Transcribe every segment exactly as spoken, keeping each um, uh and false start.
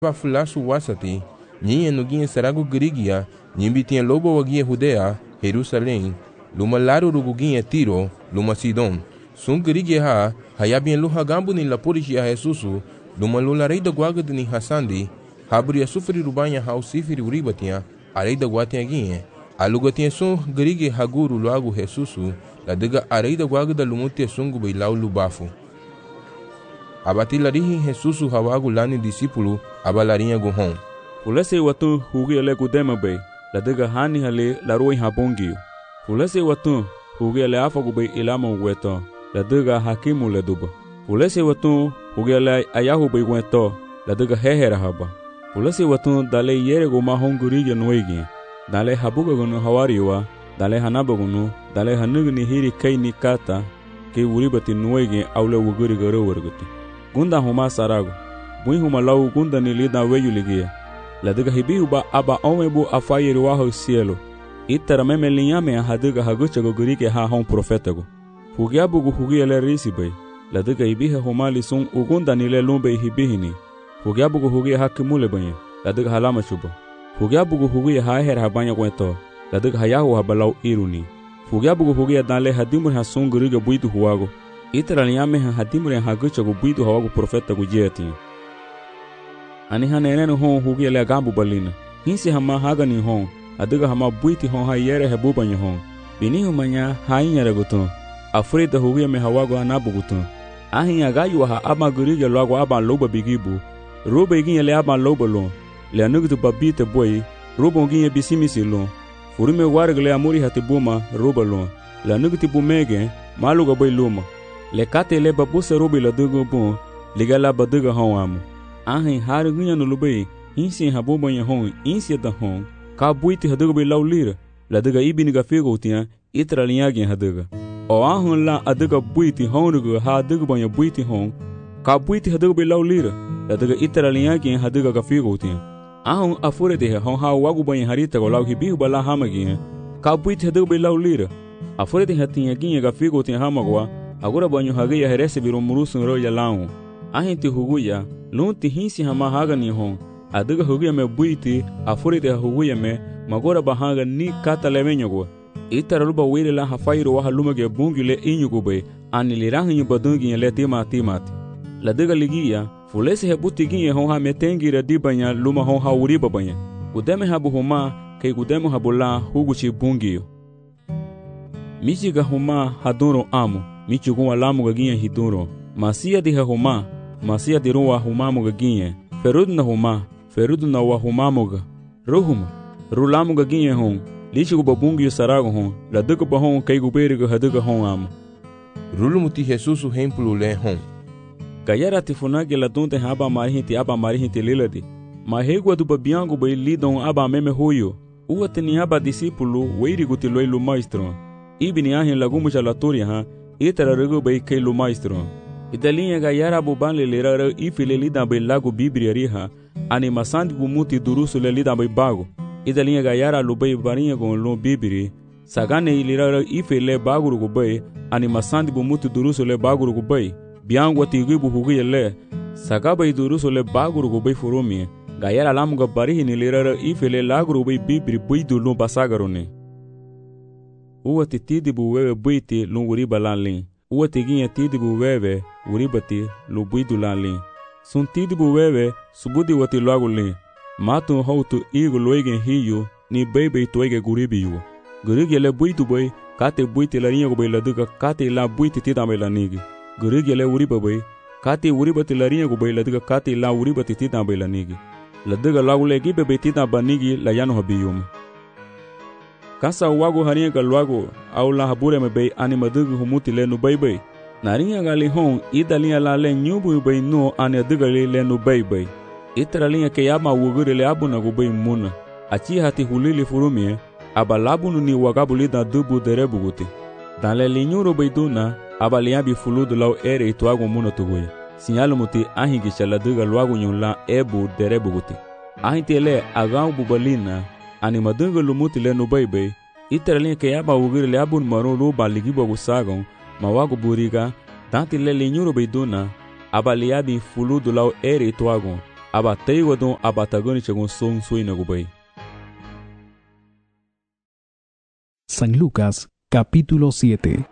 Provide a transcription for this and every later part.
Fulasu wasati, nyinha nuguinha sarago grigia, nyimbitinha lobo waguinha Judea, Jerusalém, luma laro ruguinha Tiro, luma Sidon. Sun grigia ha, hayabinha luhagambu ni lapurishia Jesusu, luma lularei da guaga ni Hassandi, habria sufri rubanha hausifiri uribatinha, arei da guatinha guinha. Alugatinha sun grigia haguru lago Jesusu, la diga arei da guaga da lumutia sungu bailau lubafu. Abatilarihi Jesusu hawagu lani disipulu abalarinha gohon. Fulese watu hugi ale gudema bay, la diga hani hale la roi habongio. Fulese watu hugi ale afagu bay ilama weto, la diga hakimu le duba. Fulese watu hugi ale ayahu bay weto, la diga hehera haba. Fulese watu dale yere goma honguriga noigi, dale habuga gonu hawariwa, dale hanaba gonu, dale hanugni hiri kai ni kata, ke uribati noigi aule wuguri garo warguti. Gunda huma sarago, bui huma lau gunda ni lida weyu ligia. La diga hibihu ba aba omebu afayiri waho cielo. Itara meme linyame a hadiga hagucha go gurike ha hon profetago. Fugiabu gu hugia le risi bay. La diga hibihe huma li sun ugunda ni le lumbe hibihini. Fugiabu gu hugia hakimule banye. La diga halama chuba. Fugiabu gu hugia haher habanya kweto. La diga hayahu habalau iruni. Fugiabu gu hugia danle hadimur ha sun gurige buitu huwago. Itara linyame ha hadimur ha hagucha go buitu hawago profeta gu jeti. Ani hanenenu hon hugi ele gambu balina. Hinsi hama hagani hon. Adiga hama buiti hon ha yere hebubanya hon. Bini humanya hainyere gutun. Afrida hugi me hawago anabu gutun. Ahinya gayu ha ama gurige logo aba loba bigibu. Roba igin ele aba loba lon. Le anugitu babite boy. Roba ngin bisimisi lon. Furime wargle amuri hatibuma roba lon. Le anugitu bumege maluga boy luma. Le kate le babuse robi la dugo bon. Ligala baduga hon amu. Ahin hari gunya no lubei, insi habo banha hon, insi da hon, ka buiti haduga be laulira, la daga ibini ga fego tia, itra linhagin haduga. O ahun la aduga buiti honuga ha aduga banha buiti hon, ka buiti haduga be laulira, la daga itra linhagin haduga ga fego tia. Ahun afure de hon ha wagu banha harita go lau hibihu bala hamagin, ka buiti haduga be laulira. Afure de hatinha ginha ga fego tia hamagwa, agora banho hageia herese biro murusun ro ya laun. Ahin ti huguya, lunti hinsi hama haga ni hon, adiga huguya me buiti, afurite huguya me, magora bahanga ni kata levenyogo. Itara luba wile la hafairu waha lumage bungi le inyugo be, ani lirahi nyu badungi le tima timati. La diga ligia, fulesi he buti ginye hon ha metengi ra dibanya luma hon ha uriba banya. Gudeme habu huma, kei gudemu habu la huguchi bungiyo. Michiga huma haduro amu, michugunwa lamu gaginye hiduro. Masia diha huma, Masia di ruwa humamuga ginye, ferudna huma, ferudna wa humamuga. Ruhuma, rulamuga ginye hon, lichigu babungi sarago hon, la duga bahon kaigu beriga haduga hon amu. Rulumuti Jesusu hempulu le hon. Gayara tifunagi la dunte haba marihinti aba marihinti liladi. Mahegua du babiangu bai lidon aba meme huyo. Uwatini aba disipulu, weirigu tiloi lu maestro. Ibini ahin lagumucha la turia ha, itara rigu bai kai lu maestro. Idalinha gayara bubanle lera ifile lida bai lago bibria riha, ani masandi bumuti durusu le lida bai bago. Idalinha gayara lubai barinha gon lo bibiri, sagane ilira ifile baguru gubai, ani masandi bumuti durusu le baguru gubai, biangu atigibu hugi le, sagabai durusu le baguru gubai furumi, gayara lamuga barihi ni lera ifile laguru bai bibiri buidu lo basagarone. Uwa titidi buwewe buiti lunguri balanlin. Uwa tiginha tidibu wewe, uribati, lu buidu lanlin. Sun tidibu wewe, subudi wati logo lin. Matu houtu igu loigen hiyu, ni bebe toige guribiyu. Gurigi le buidu boy, kate buiti la rinha gubay la duga, kate la buiti tidamay la nigi. Gurigi le uriba boy, kate uribati la rinha gubay la duga, kate la uribati tidamay la nigi. La duga logo le gibe be tidamba nigi la yano habiyum. Kasa wago harinha ga logo, au la habure me bay anima dugu humuti le nu bay bay. Narinha ga li hon, ida linha la le nyubu bay no ane duga li le nu bay bay. Itra linha ke yama wugure le abu na gu bay muna. Achi hati hulili furumie, aba labunu ni wagabu li da dubu derebu guti. Dan le linyuru bay duna, aba liabi fuludu lau ere ituago muna tuguya. Sinyalu muti ahingisha la duga luagu nyun la ebu derebu guti. Ahinti le agau bubalina, anima dunga lumuti le no bebe, itara linha ke yaba wugire le abun maron lo baligibo gusagon, mawago buriga, tanti le linyuro beiduna, aba liabi fuludu lau ere ituagon, aba teiwadon aba tagoni chagon son suina gubay. San Lucas, capítulo siete.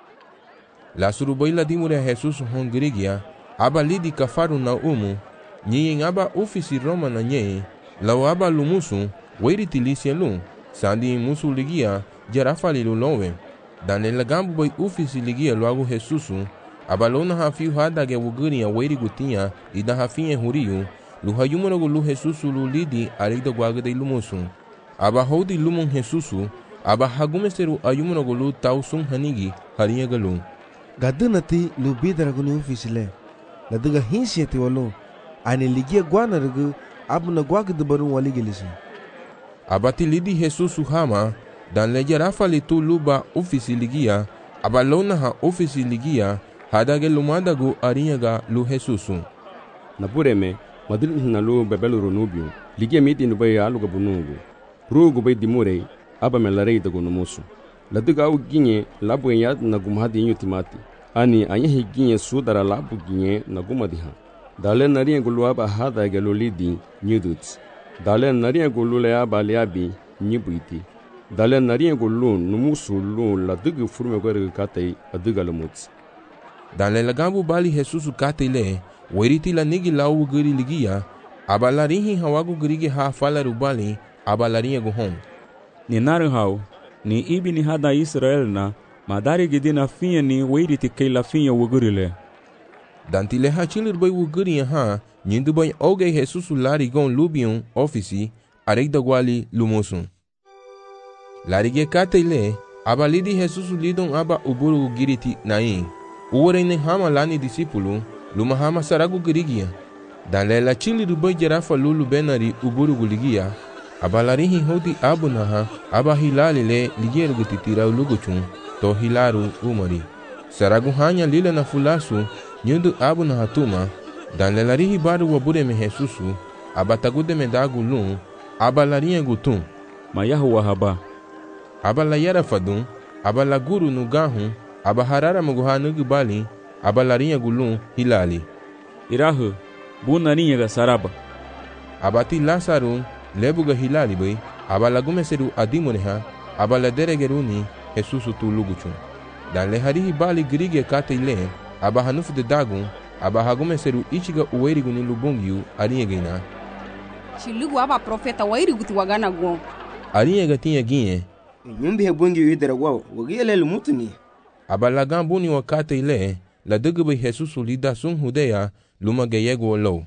La surubay la dimure Jesus hon grigia, aba lidi kafaru na umu, nyen aba ofisi Roma na nye, law aba lumusu, wairi tilisi lum, sandi musu ligia, jarafali lulowe. Dan le lagambu bay ofisi ligia loago Jesusu, aba lona hafiu hadage wuguria wairi gutia, ida hafinye huriu, luhayumunago lu Jesusu lu lidi arida guagade lumusu. Aba hodi lumon Jesusu, aba hagumeseru ayumunago lu tausun hanigi, harinha galu. Gadunati lu bidraguni ofisile, la duga hinsieti walu, ani ligia guana rugu, abu na guagade barun waligilisi. Abati lidi Jesusu hama, dan le jarafali tu luba ofisi ligia, aba lona ha ofisi ligia, hadage lumadago arinyaga lu Jesusu. Napureme, madrid na lu bebelu runubio, ligia miti nubay aluga bunungu. Rugu bay dimure, aba melarei dago numusu. La duga au ginye labu yad na gumhadi inyo timati. Ani anyahi ginye sudara labu ginye na gumadiha. Dale nariya gulu aba hada gelu lidi nyuduts. Dale nariya gulu le aba liabi nyibuiti. Dale nariya gulu numusu lu la duga furme gore katay aduga lumuts. Dale lagambu bali Jesusu katay le, weriti la nigi lau guri ligia, aba larihi hawagu gurigi ha fala rubali, aba lariya guhom. Ni naru hau, ni ibi ni hada Israel na, madari gidina finha ni weriti kei la finha wugurile. Dantile hachilir bay wuguri ha, nyindu bay oge Jesusu larigon lubion ofisi, areida guali lumusun. Larige katay le, aba lidi Jesusu lidon aba uburu giriti nain. Uwarene hama lani disipulu, luma hama saragu girigia. Dan le la chilir bay jarafa lulu benari uburu guligia, aba larihi hodi abu naha, aba hilali le ligeru gutitira uluguchun, to hilaru umari. Saragu hanya lila na fulasu, nyundu abu na hatuma, dan le larihi baru wabure me Jesusu, aba tagude me dagu lun, aba larinha gutun. Mayahu wahaba. Aba la yara fadun, aba la guru nugahun, aba harara maguha nugubali, aba larinha gulun hilali. Irahu, bu narinha ga saraba. Abati Lasaru, lebuga hilali bay, aba lagumeseru adimuneha, aba la deregeruni, Jesusu tu luguchun. Dan le harihi bali grige katay le, aba hanufu de dagun, aba hagumeseru ichiga uwerigu ni lubungiu arinhegina. Chilugu aba profeta wairigu ti wagana gon. Arinhega tinha ginhe. Nyumbi hebungi idera wao, wagiele lumutuni. Aba lagambuni wa katay le, la dugube Jesusu lida sun hudeya, luma geyego low.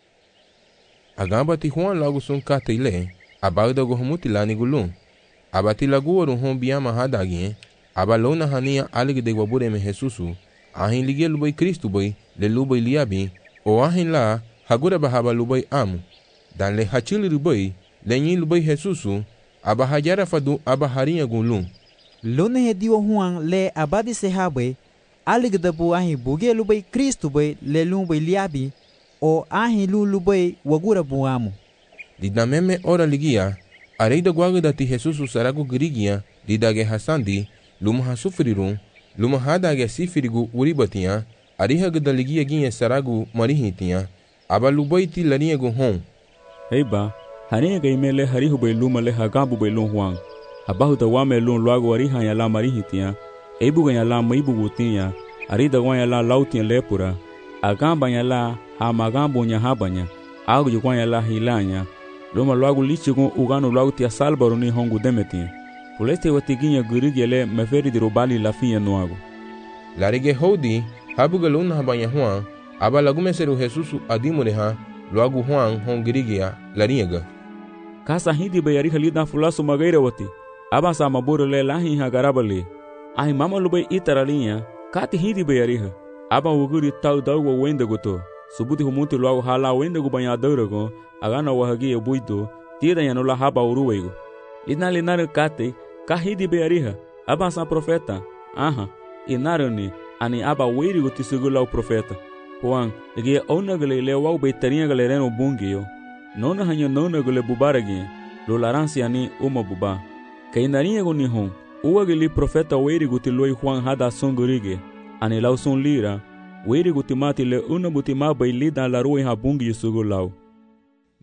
Agamba ti Juan lagu sun katay le, aba udago humuti lani gulun. Aba ti lagu waru hon biyama hadagien, aba lona hania alig de wabure me Jesusu, ahin ligia lubay Kristu bay, le lubay liabi, o ahin la, hagura bahaba lubay amu. Dan le hachili lubay, le nyi lubay Jesusu, aba hajara fadu aba harinha gulun. Lona hediwa Juan le abadi sehabe, alig de bu ahin buge lubay Kristu bay, le lubay liabi, o ahin lu lubay wagura bu amu. Dida meme ora ligia, areida guagda ti Jesusu saragu grigia, didage hasandi, luma hasufrirun, luma hadage sifirigu uribatia, arihagda ligia ginha saragu marihitia, aba lubay ti larinha gu hon. Heiba, harinha ga imele harihu bay luma le hagambu bay lun Juan. Abahu da wame lun luago ariha ya la marihitia, eibu ga ya la maibu gutia, arida gwa ya la lautia lepura, agamba ya la hamagambu nya habanya, agu jukwa ya la hilanya, luma luago lichigun ugano luago tia salbaru ni hongu demetia. Puleste watiginya gurigele meferi di robali la finha nuago. Larige hodi, habuga luna habanya Juan, aba lagumeseru Jesusu adimureha, luago Juan hon girigia, larinhaga. Kasa hindi bayariha lida fulasu magaira wati, aba sa maburu le lahi hagarabali. Ahi mama lubay itaralinha, kati hindi bayariha, aba wuguri tau dawa wenda guto, subuti humuti luago hala wenda gu banhadaurago, agana wahagia buito, tira yanula haba uruwego. Lina linaru kate, kahidi beariha, aba sa profeta, aha, inarani, ani aba werigo tisugula o profeta. Juan, ligi onagale lewau beitarinha galereno bungio, nona hanyo nona gule bubaragi, lo laransi ani uma buba. Kainarinha gonihon, uagili profeta werigo tiloi Juan hada songurige, ani lau son lira, werigo timati le una butima bailida la rua ha bungi sugulau.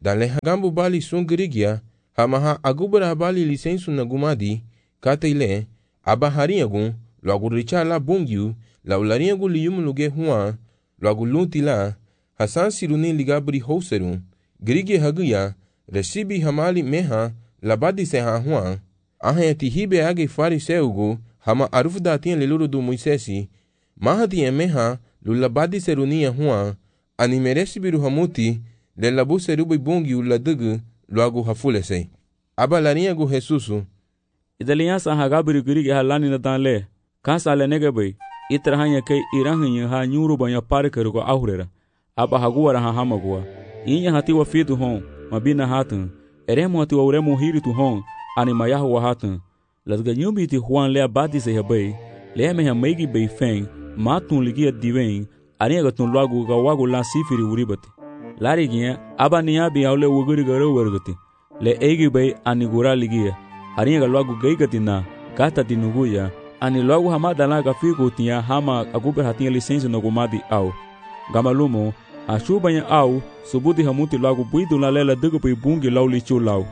Dan le hagambu bali sun gerigia, hamaha agubara bali lisensu na gumadi, kata ile, aba hariagun, loagu richa la bungiu, la ulariagu liyum luge huan, loagu lunti la, hasan siruni ligabri houserun, gerigia hagia, resibi hamali meha, labadi se ha huan, ahe tihibe age fariseugu, hama arufda tien leluru du Moisesi, mahati emeha, lulabadi serunia huan, animeresi biru hamuti, le labu serubi bungi uladugu, loagu hafulese. Aba laniagu Jesusu. Idaliyan sa hagabri giri ha lani na dan le, kansa le nege bay, itrahanya kay irahanya ha nyuru banya parikeru ko ahurera. Aba haguara ha hamagua. Inya hati wa fitu hon, mabina hatun. Eremo hati wa uremo hiritu hon, animayahu wa hatun. Lasga nyumbi ti huan le abadi se hebay, le me ha meigi bay feng, matun ligia diwen, aniaga tun loagu ga wagu la sifiri uribati. Lari gien, aba niabi aule wuguri garo wergati. Le egi bay anigura ligia. Aniaga loagu geigati na, kata tinuguya, ani loagu hamada la gafiku tia hama agube hatia lisensi no gumadi au. Gamalumo, ashubanya au, subuti hamuti loagu buidu la lela dugupi bungi lau lichu lau.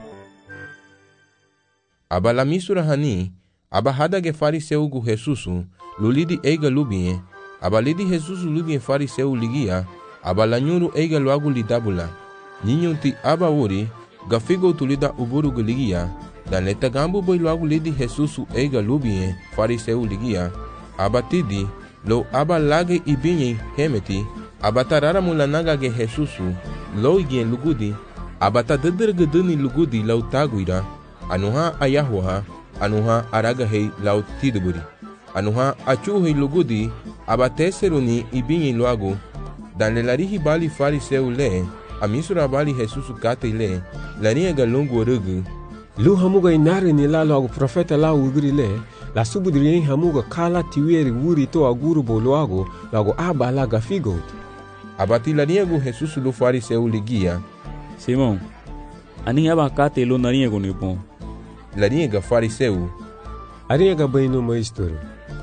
Aba la misura hani, aba hada ge fariseu gu Jesusu, lulidi eiga lubie, aba lidi Jesusu lubie fariseu ligia, aba la nyuru eiga loagu lidabula. Ninyo ti aba uri, gafigo tulida uburu gu ligia, dan leta gambu boy loagu lidi Jesusu eiga lubie fariseu ligia, aba tidi, lo aba lage ibinye hemeti, aba tarara mulanaga ge Jesusu, lo igien lugudi, aba ta dedergeduni lugudi lau taguira, anuha ayahuha, anuha aragahei lau tiduburi, anuha achuhei lugudi, aba teseruni ibinye loagu, dan le larihi bali fariseu le, amisura bali Jesusu kate le, laniaga lungu rugu, lu hamuga inari ni la loagu profeta la ugri le, la subudiri hamuga kala tiweri wuri to aguru bo loagu, loagu aba la gafigot. Abati laniagu Jesusu lu fariseu ligia. Simon, ani aba kate lu naniagu ni bon. Laniaga fariseu. Ariaga baino maistoro.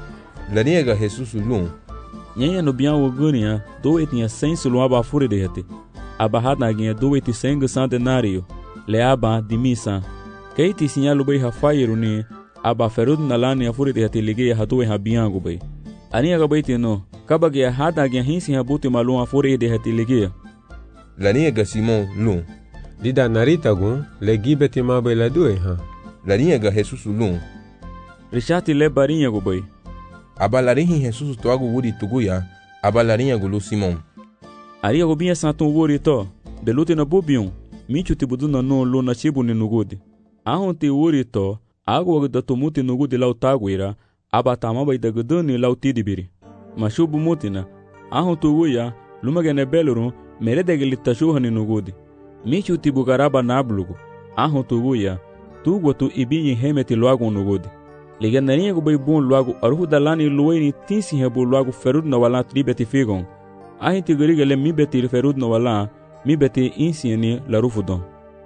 Laniaga Jesusu lu. Nyanya no bian wogunia, do etinha sensu lu aba fure de hete. Aba hada ginha do eti sengu centenario, le aba di misa. Keiti sinyalu bay hafairu ni, aba ferud nalani afure de hete ligeya hatuwe habiangu bay. Aniaga baiti no, kaba gia hada ginha hinsi habuti malun afure de hete ligeya. Laniaga Simon lu. Lida narita gun, le gibeti mabay la due ha. Laniaga Jesusu lu. Rishati le barinha gu bay. Aba larihi Jesusu toagu wuri tuguya, aba laniagu lu Simon. Aria gu binha santun wuri to, de lute na bubion, michu tibudu na no lu na chibu ni nugudi. Ahon ti wuri to, agu wag da tumuti nugudi lau taguira, aba tamabay da guduni lau tidibiri. Mashubu mutina, ahon tuguya, lumagene belurun, meredege litashuha ni nugudi. Michu tibu garaba nablugu, ahon tuguya, tugu tu ibinyi hemeti luagu nugudi. Liga narinha gu bay bun luagu aruhu dalani luweni tinsi hebu luagu ferud na wala tribeti figon. Ahin tigariga le mi beti ferud na wala, mi beti insieni la rufudon.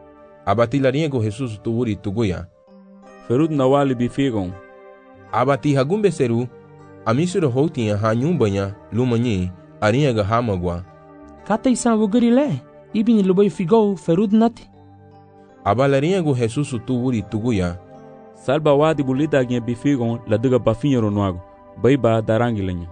Abati laniagu Jesusu tu wuri tuguya. Ferud na wali bifigon. Abati hagumbe seru, amisura houtinha hanyumbanya, lumanyi, arinhaga hamagwa. Kata isan wugari le, ibin lubay figou ferud nati. Aba laniagu Jesusu tu wuri tuguya. Salba wadi bulida ginha bifigon la duga bafinhero nuago, baiba darangileño.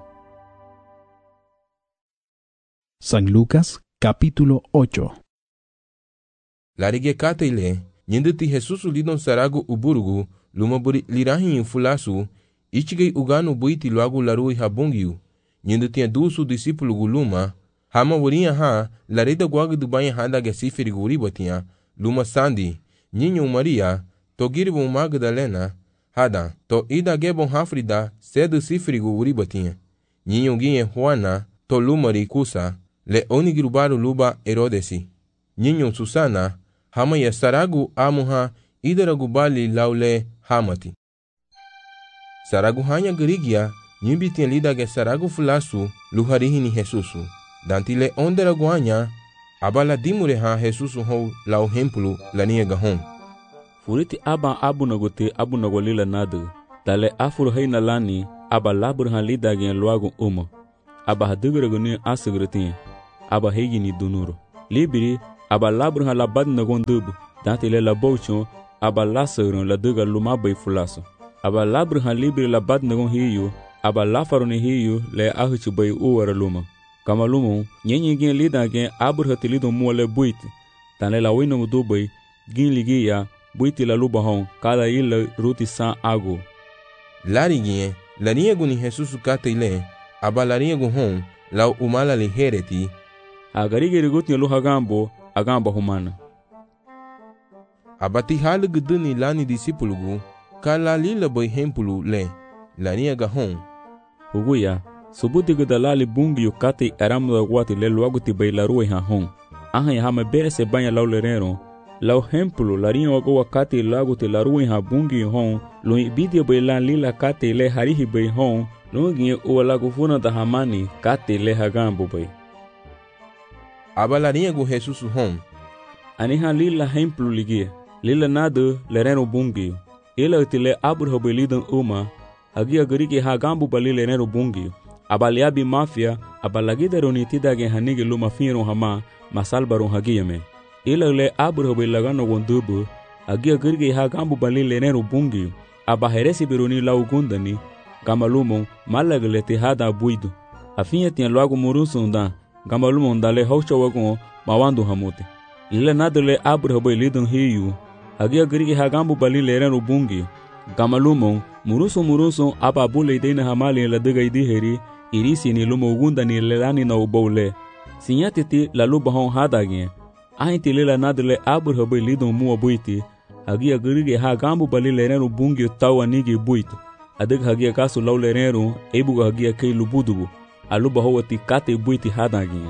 San Lucas, capítulo ocho. Larige kataile, nyinditi Jesusu lidon saragu uburugu, lumaburi lirahin fulasu, ichigei uganu buiti luagu larui habungiu, nyinditi dusu disipulu guluma, hama wurinha ha, larida guagu dubanha handa gesifiri guribatia, luma sandi, nyinyo Maria, to giribu Magdalena, hada, to ida gebon hafrida, sedu sifrigu uribatinha. Nyinyo ginhe Juana, to lumari kusa, le onigirubaru luba Herodesi. Nyinyo Susana, hama ya saragu amuha, idaragu bali laule hamati. Saragu hanya gerigia, nyimbitin lida ge saragu fulasu, luharihini Jesusu. Dantile onderagu hanya, abala dimure ha Jesusu hou lau hempulu laniaga hon. Furiti aba abu nagote abu nagolila nadu, dale afur heina lani, aba labur han lida gen luagu uma, aba hadugreguni asugretin, aba heigini dunuro. Libiri, aba labr ha labad na gondub dante le la bouchon aba laseron la dega luma bay fulaso aba labr ha libre labad na gon hiyo aba lafaro ni hiyo le ahuchu bay uwara luma kama lumo nyenye gen lida gen abr ha tilido mo le buiti tane la wino do bay gin ligia buiti la luba hon kada ila ruti san ago lari gen laria guni Jesus kate ile aba laria go hon la umala le hereti agarige rigotin lo hagambo agamba humana abati hal guduni lani disipulugu kala lila boy hempulu le laria ga hon uguya subuti gudalali bungi yukate aramda wati le luaguti bay la ruwe ha hon aha ya hama bere se banya law lerero law hempulu laria wago wakati laguti la ruwe ha bungi hon lo ibidi bay la lila kate le harihi bay hon lo ngi o la gufuna da hamani kate le hagambo bay abalaria go Jesus hon aniha lila hempulu ligie lila nado lerero bungi ila utile abur hobelidan uma agi agarike hagambo bali lerero bungi abaliabi mafia abalagida roniti dage hanige luma finro hama masalbaro hagiyame ila le abur hobelagano gondubu agi agarike hagambo bali lerero bungi abaheresi beroni laugundani gamalumo malaglete hada buido afinha tinha logo murusunda gamalumo ndale haucho wago mawando hamote ila nadle abur hobelidon hiyu agi agarike hagambo bali lerero bungi gamalumo muruso muruso aba bule deina hamali la daga idi heri irisi ni lumo gunda ni lelani na ubole sinyatiti la luba hon hadage ainti lela nadle abur hobe lidon mu obuiti agi agarige ha gambu bali lerero bungi tawa nigi buito adag hagi kasu law lerero ebu hagi kai lubudubu aluba howati kate buiti hadage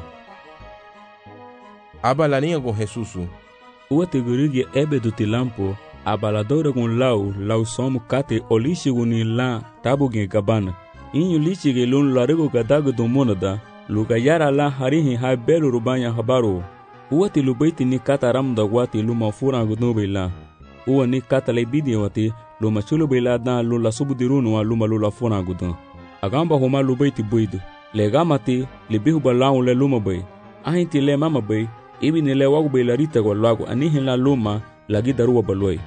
abalania go Jesusu uate garige ebe do tilampo abaladora gun lau lau somu kate olishi guni la tabuge gabana inyu lichi ge lun larego gadago do monada luga yara la harihi ha belu rubanya habaro uwati lubaiti ni kata ramda wati luma fura gudnobe la uwa ni kata le bidi wati luma chulu bela da lula subudirunu wa luma lula fura gudon agamba homa lubaiti buidu le gamati le bihu balau le luma bay ahinti le mama bay ibi ni le wagu bay larita go lago anihin la luma lagi daruwa baloi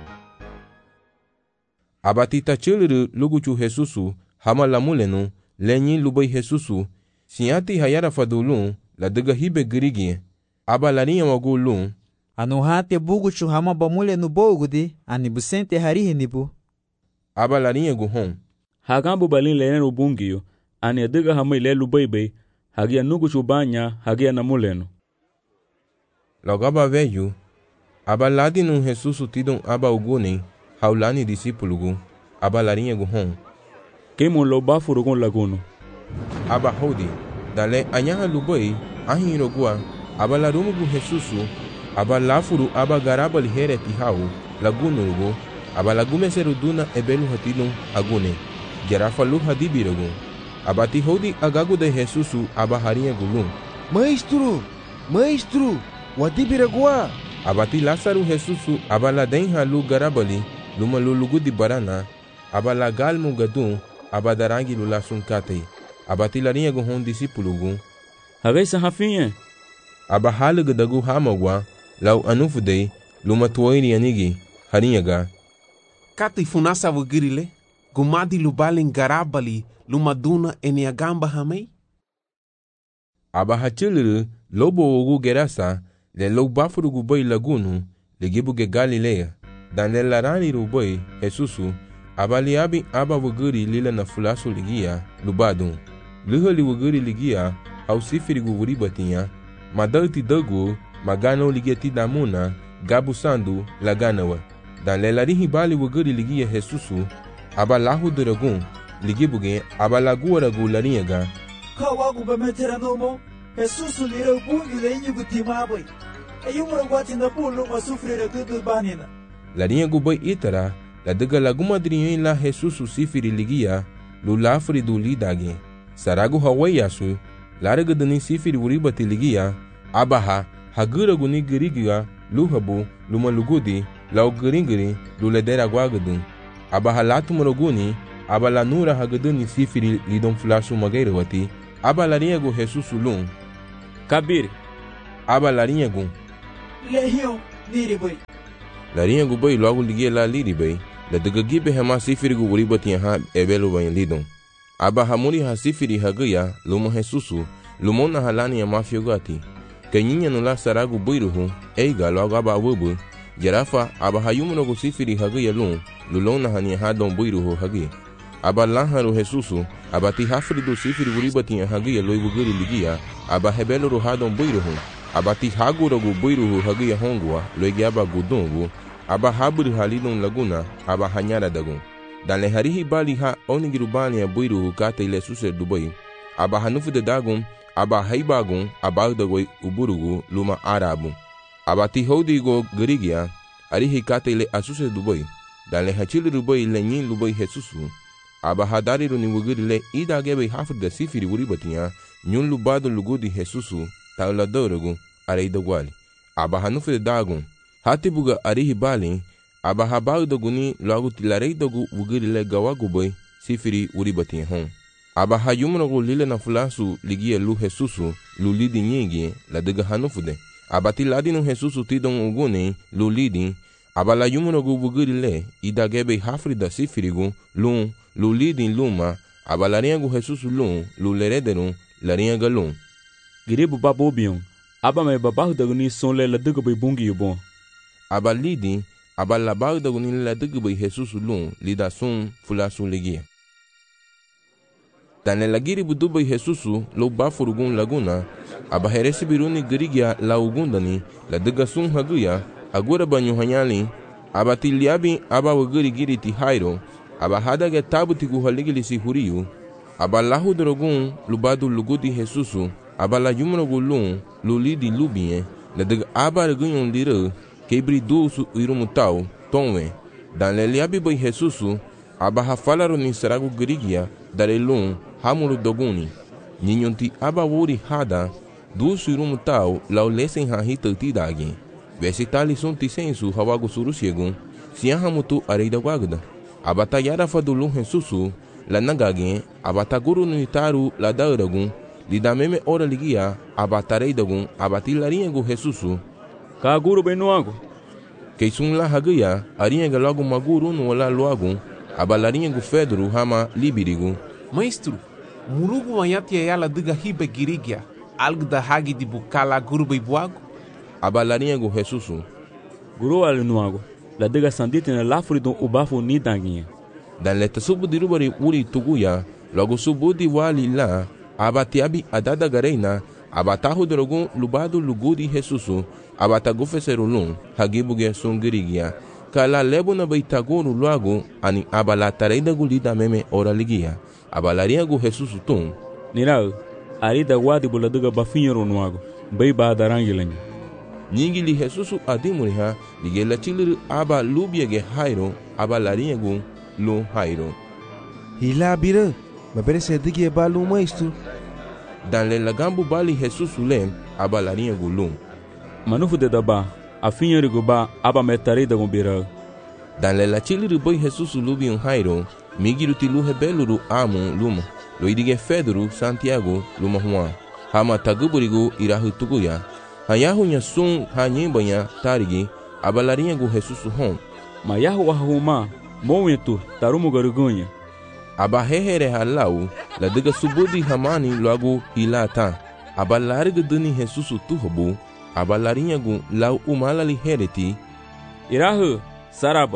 abatita chiliru luguchu Jesusu hama lamulenu lenyi lubai Jesusu sinyati hayara fadulun la daga hibe grigi abalaria magulun anuhate buguchu hama bamulenu bogudi ani busente harihi nibu abalaria guhon hagambo balin lenen ubungiyo ani daga hama ile lubai bay hagia nuguchu banya hagia namulenu logaba veyu abaladinu Jesusu tidon aba uguni haulani disipulugu abalaria guhon kemo lo bafurugon lagono aba hodi dale anyaha lubai ahiro gua abalarumu gu Jesusu abalafuru aba garabal hereti hau lagunurugo abalagume seruduna ebelu hatilun agune gerafalu hadibirugo abati hodi agagu de Jesusu abaharia gulun Maestro, maestro, wadibiragua abati Lazaru Jesusu abaladen halu garabali luma lulugu di barana abala galmu gadun abadarangi lula sunkate abati larinha guhon disipulugu hagesa hafinha abahalu gadagu hamagwa lau anufudei luma tuoiri anigi harinhaga kati funasa wugirile gumadi lubalin garabali luma duna eniagamba hamei abahachiliru lobo ogu gerasa le lo bafurugu boy lagunu le gibuge Galilea dan le larani ruboy Jesusu abaliabi aba wuguri lila na fulasu ligia lubadun luhali wuguri ligia au sifirigu wuribatinya madalti dagu magano ligeti damuna gabu sandu laganawa dan le larihi bali wuguri ligia Jesusu abalahu duragun ligibuge abalaguaragu lariyaga kawagu bemetera nomo Jesusu lira bungi le inyugu timaboy ayumura gwati na bulu masufrira gudu banina larinha gubai itara la daga laguma driyen la Jesusu sifiri ligia lu lafri du lidage saragu hawai yasu laraga dani sifiri uribati ligia abaha hagura guni girigia lu habu luma lugudi lau giringiri lu ledera guagadun abaha latu moroguni abala nura hagaduni sifiri lidon flashu magairawati aba larinha gu Jesusu lun kabir aba larinha gu Lehion, Niribai. Larinha gu bai logo ligia la liri bai. La daga gibe hama sifiri gu uriba tiya ha ebelo bai lidon. Aba hamuri ha sifiri hagaya luma Jesusu. Lumona halani ya mafio gati. Kanyinya nula saragu buiruhu. Eiga logo aba wubu. Jarafa aba hayumuno gu sifiri hagaya lun. Lulona hani hadon buiruhu hagi. Aba lanharu Jesusu. Aba ti hafridu sifiri uriba tiya hagaya loibu giri ligia. Aba hebelo ru hadon buiruhu. Aba ti hagura gu buiruhu hagaya hongua. Loigi aba gudungu. Aba haburi halidon laguna. Aba hanyara dagun. Dan le harihi bali ha onigirubani ya buiruhu kata ile suse dubai. Aba hanufu de dagun. Aba haibagun. Aba dagoi uburugu luma arabu. Aba ti hodigo garigia. Arihi kata ile asuse dubai. Dan le hachili rubai le nyin lubai Jesusu. Aba hadari runi wugiri le ida gebe hafri da sifiri uribatiya. Nyun lubado lugudi Jesusu. Taula dorogu. Arei dagwali. Aba hanufu de dagun. Hati buga arihi bali. Aba habau doguni logo tilarei dogu wugiri le gawagubai sifiri uribatiya hon. Aba hayumrogu lile na fulasu ligia lu Jesusu lu lidi nyingi la daga hanufude. Aba ti ladinu Jesusu tidon uguni lu lidi. Aba la yumrogu wugiri le idagebe hafri da sifirigu lun lu lidi luma. Aba la riengu Jesusu lun lu lerederun la rienga lun. Giribu babobion. Aba me babahu daguni son le la daga bai bungi yubon. Aba lidi. Aba la bau daguni la daga bai Jesusu lun lida sun fulasu ligia. Dan le lagiri budubai Jesusu lo bafurugun laguna. Aba heresi biruni girigia la ugundani la daga sun haguya. Agora banyu hanyali. Aba tiliabi aba wagiri giri ti hairo. Aba hadage tabu ti guhaligili si huriyu. Aba lahu drogun lubadu lugudi Jesusu. Aba la yumrogu lun lulidi lubie. La daga aba regunyon lira. Kebri dusu irumutau tonwe. Dan le liabi bai Jesusu. Aba hafalaro ni saragu girigia. Dare lun hamuru doguni. Ninyonti aba wuri hada. Dusu irumutau lau lesen hahita tidagi. Vesi tali sun tisensu hawagu surusiegun. Siahamutu areida wagda. Abata yara fadulun Jesusu. La nagage. Abata guru nitaru la dauragun. Lida meme ora ligia. Abata reidagun. Abati lariengu Jesusu. Ka guru benuago. Keisun la hagaya. Arienga logo maguru no la loagun. Abalariengu Fedro hama libirigu. Maestro. Murugu mayati yala diga hibe girigia. Algo da hagi di bukala guru beibuago. Abalarinha Jesusu. Guru alinuago. La dega sandite na lafuri don ubafu ni danguinha. Dan leta subu di rubari uri tuguya. Logo subu di wali la. Abatiabi adada gareina. Abatahu drogun lubado lugudi Jesusu. Abatagu feserulun. Hagibuge sungirigia. Kala lebo na baitaguru luago. Ani abalatareda gulida meme ora ligia. Abalarinha Jesusu tum. Nirao. Arida wadi bula dega bafinho nuago. Bai ba darangilenha. Nyingi li Jesusu adimuriha lige la chiliru aba lubiege hairo aba laringu lu hairo. Hila bira, mabere se dige ba lu maestro. Dan le lagambu bali Jesusu lem aba laringu lu. Manufu de daba, afinho riguba aba metare da gumbira. Dan le la chiliru boy Jesusu lubi un hairo, migiru ti lu hebeluru amu luma. Lo idige Fedro Santiago luma Juan. Hama taguburigu irahu tuguya. Hayahu nya sun hanyimbanha tarigi abalarinha gu Jesusu hon. Mayahu wahuma momentu tarumu garugunha. Abahehere halau la diga subudi hamani logo hilata. Abalariga dani Jesusu tuhubu. Abalarinha gu lau umalali hereti. Irahu saraba.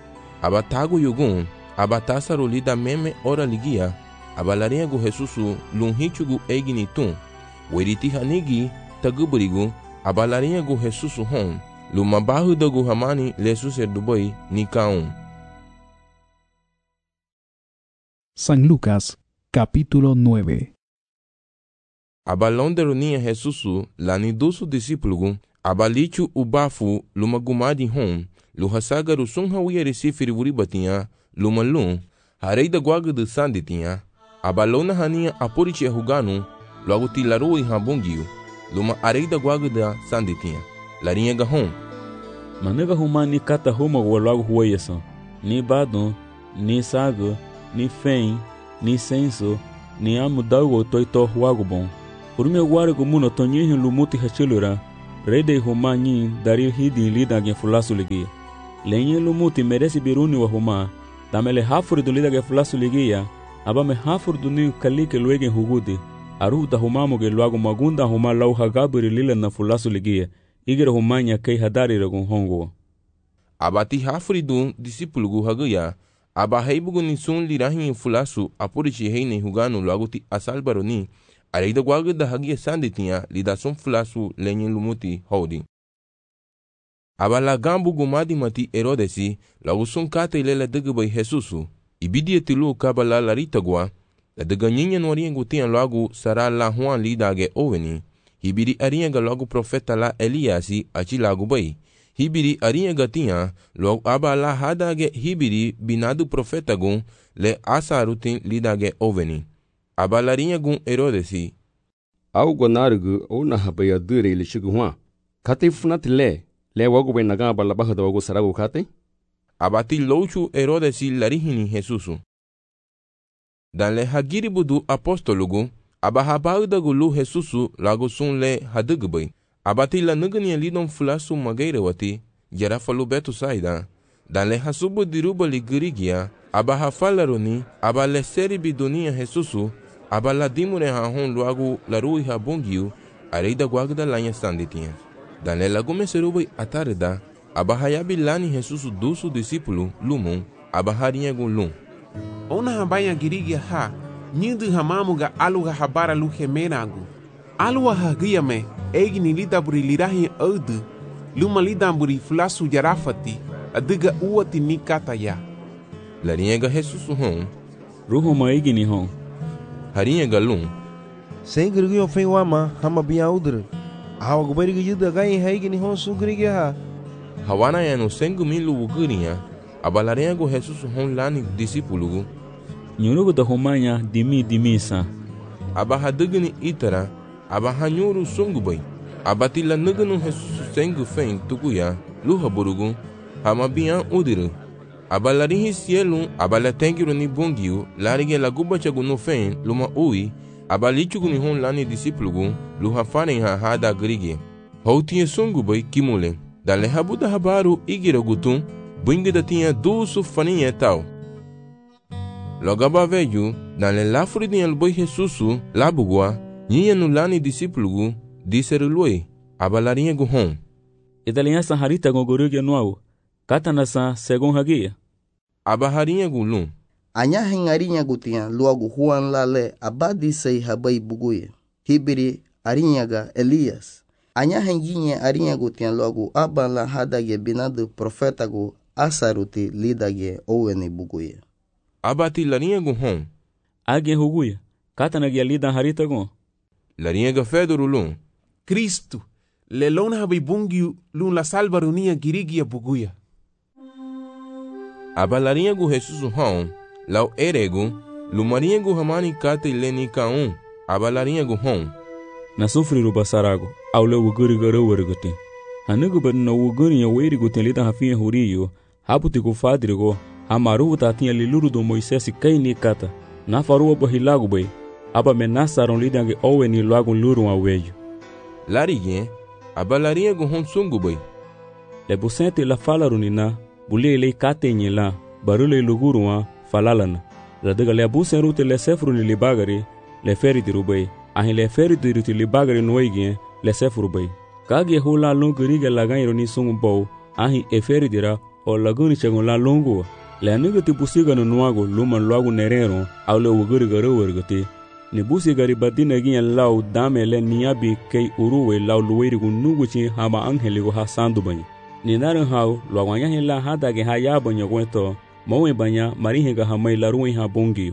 Abatagu yugun. Abatasaru lida meme ora ligia. Abalarinha gu Jesusu lunhichugu eginitum. Weriti hanigi taguburigu abalarinha gu Jesusu hon. Luma bahu dogu hamani lesuser dubai nikaum. San Lucas, capítulo nueve. Abalonde runia Jesusu lani dusu discípulo abalichu ubafu luma gumadi hon. Luhasagaru sun hawiyeri sifiri wuribatinha luma lum. Hareida guaga de sanditinha. Abalona hania apuriche huganu. Logo tilaru e rabungio. Luma areida guaga da sanditinha. Larinha gahon. Manega huma ni kata huma logo hueyasan. Ni badon, ni saga, ni fen, ni senso, ni amudago toito huago bom. Por meu guargo muno tonyihin lumuti hachilura. rei de huma nyin dari hidi lida gen fulasu ligia. Lenye lumuti meresi biruni wa huma, tamele hafuri du lida gen fulasu ligia, aba me hafuri du ni kalike luegen hugudi, aruta humamu ge luagu magunda huma lau hagabiri lila na fulasu ligia, igere huma nya kei hadari ragun hongo. Abati hafuri du disipulugu haguya, aba heibugu ni sun lirahin fulasu apurichi heine huganu luagu ti asalbaroni, areida guaga da hagia sanditinha lida sun fulasu lenye lumuti hodi. Aba la gambu gumadi mati Herodesi lagu sun kata ilela dega bai Jesusu, ibidia tilu kabala larita gua, la dega nyenyen wariengu tian lagu sara la huan lidage oveni, hibiri arienga lagu profeta la Eliasi achi lagu bai, hibiri arienga tian lagu aba la hadage hibiri binadu profeta gun le asarutin lidage oveni. Abalarinha gun Herodesi. Au gonargu o na habaya dure ili shiguwa. Kate funat le, le wago ben naga balabaha da wago sarago kate? Abati louchu Herodesi larihini Jesusu. Dan le hagiri budu apostolugu, abahabauda gulu Jesusu lago sun le hadugbai. Abati la nugani lidon fulasu magaire wati, jarafalu betu saida. Dan le hasubu diruba li girigia, abahafalaruni, abale seri bidunia Jesusu, abala dimure ha hon luagu larui ha bongiu, areida guagda lanha sanditinha. Dan le lagume serubai atarda, abahayabi lani Jesusu dusu discípulo, lumon, abaharinha gun lum. Ona habaya girigia ha, nyidu hamamuga aluga habara lu hemenagu. Alua hagia me, egni lidaburi lirahi audu, luma lidamburi fulasu jarafati, adiga uati nikataya. Larinha Jesusu hon, ruhu maigini hon. Harinha galum. Sem grigio fen wama, hama bia udre. Hawa guberiga yuda gai haigini hon su grigia ha. Hawana ya no sengu milu ugurinha, abalarinha go Jesusu hon lani discípulo. Nyurugu da homanya dimi dimi sa. Abahadugni itara, abahanyuru sungubai. Abatila nugunu Jesusu sengu fen tukuya, luha burugu, hama bia udre. Abalarinhi cielo, abalatengiru ni bongiu, larige la guba chagu no fen, luma ui, abalichugu ni hon lani discípulo, luha faren ha hada grige. Houtinha sungu bai kimule, dale habuda habaru igira gutun, bunga da tinha dusu faninha tal. Logaba veju, dale lafuri dinha luboi Jesusu, labugua, ninha no lani discípulo, disseru lui, abalarinha gu hon. Idalinha saharita gogorugia nuau. Kata nasa segon hagia. Abaharinha gulum. Anya hengarinya gutia luagu huan lale abadi sei habai buguye. Hibiri arinyaga Elias. Anya henginye arinha gutia luagu abala hadage binadu profetagu asaruti lidage owene buguye. Abati larinha guhon. Age huguye. Kata nagia lida harita gon. Larinha gafeduru lum. Cristo. Lelona habai bungiu lun la salvarunia girigia buguya. Abalarinha gu Jesusu hon, lau eregu, lumarinha gu hamani kate leni kaun, abalarinha gu hon. Na sufri ruba sarago, au le wuguri gara wergute. Hanugu bad na wuguri ya weri gute lida hafinha huriyo, haputi ku fadrigo, hamaru tatinha liluru do Moisés kai ni kata. Na faruwa bahilago bay, aba menasaron lidange owe ni lagun luru a wejo. Larige, abalarinha gu hon sungu bay. Le busente la falarunina, bulele kate nyela, barule luguruwa falalana. Radaga le abusen rute le sefru ni libagari, le feri dirubay. Ahin le feri diruti libagari noigien, le sefru bay. Kage hula lunguriga laganyro ni sungu bow, ahin e feri dira, o laguni chagun la lungu. Le anigati busiga no nuago, luma luagu nerero, au le uguriga rewergati. Ni busigari badina gien lau dame le niabi kei uruwe lau luwerigu nuguchi hama angeligo ha sandu banyi. Ni naran hau luagwanya hila hadage ha yabanya gwento, mawe banya marihinga hamai laruwe ha bongiyo.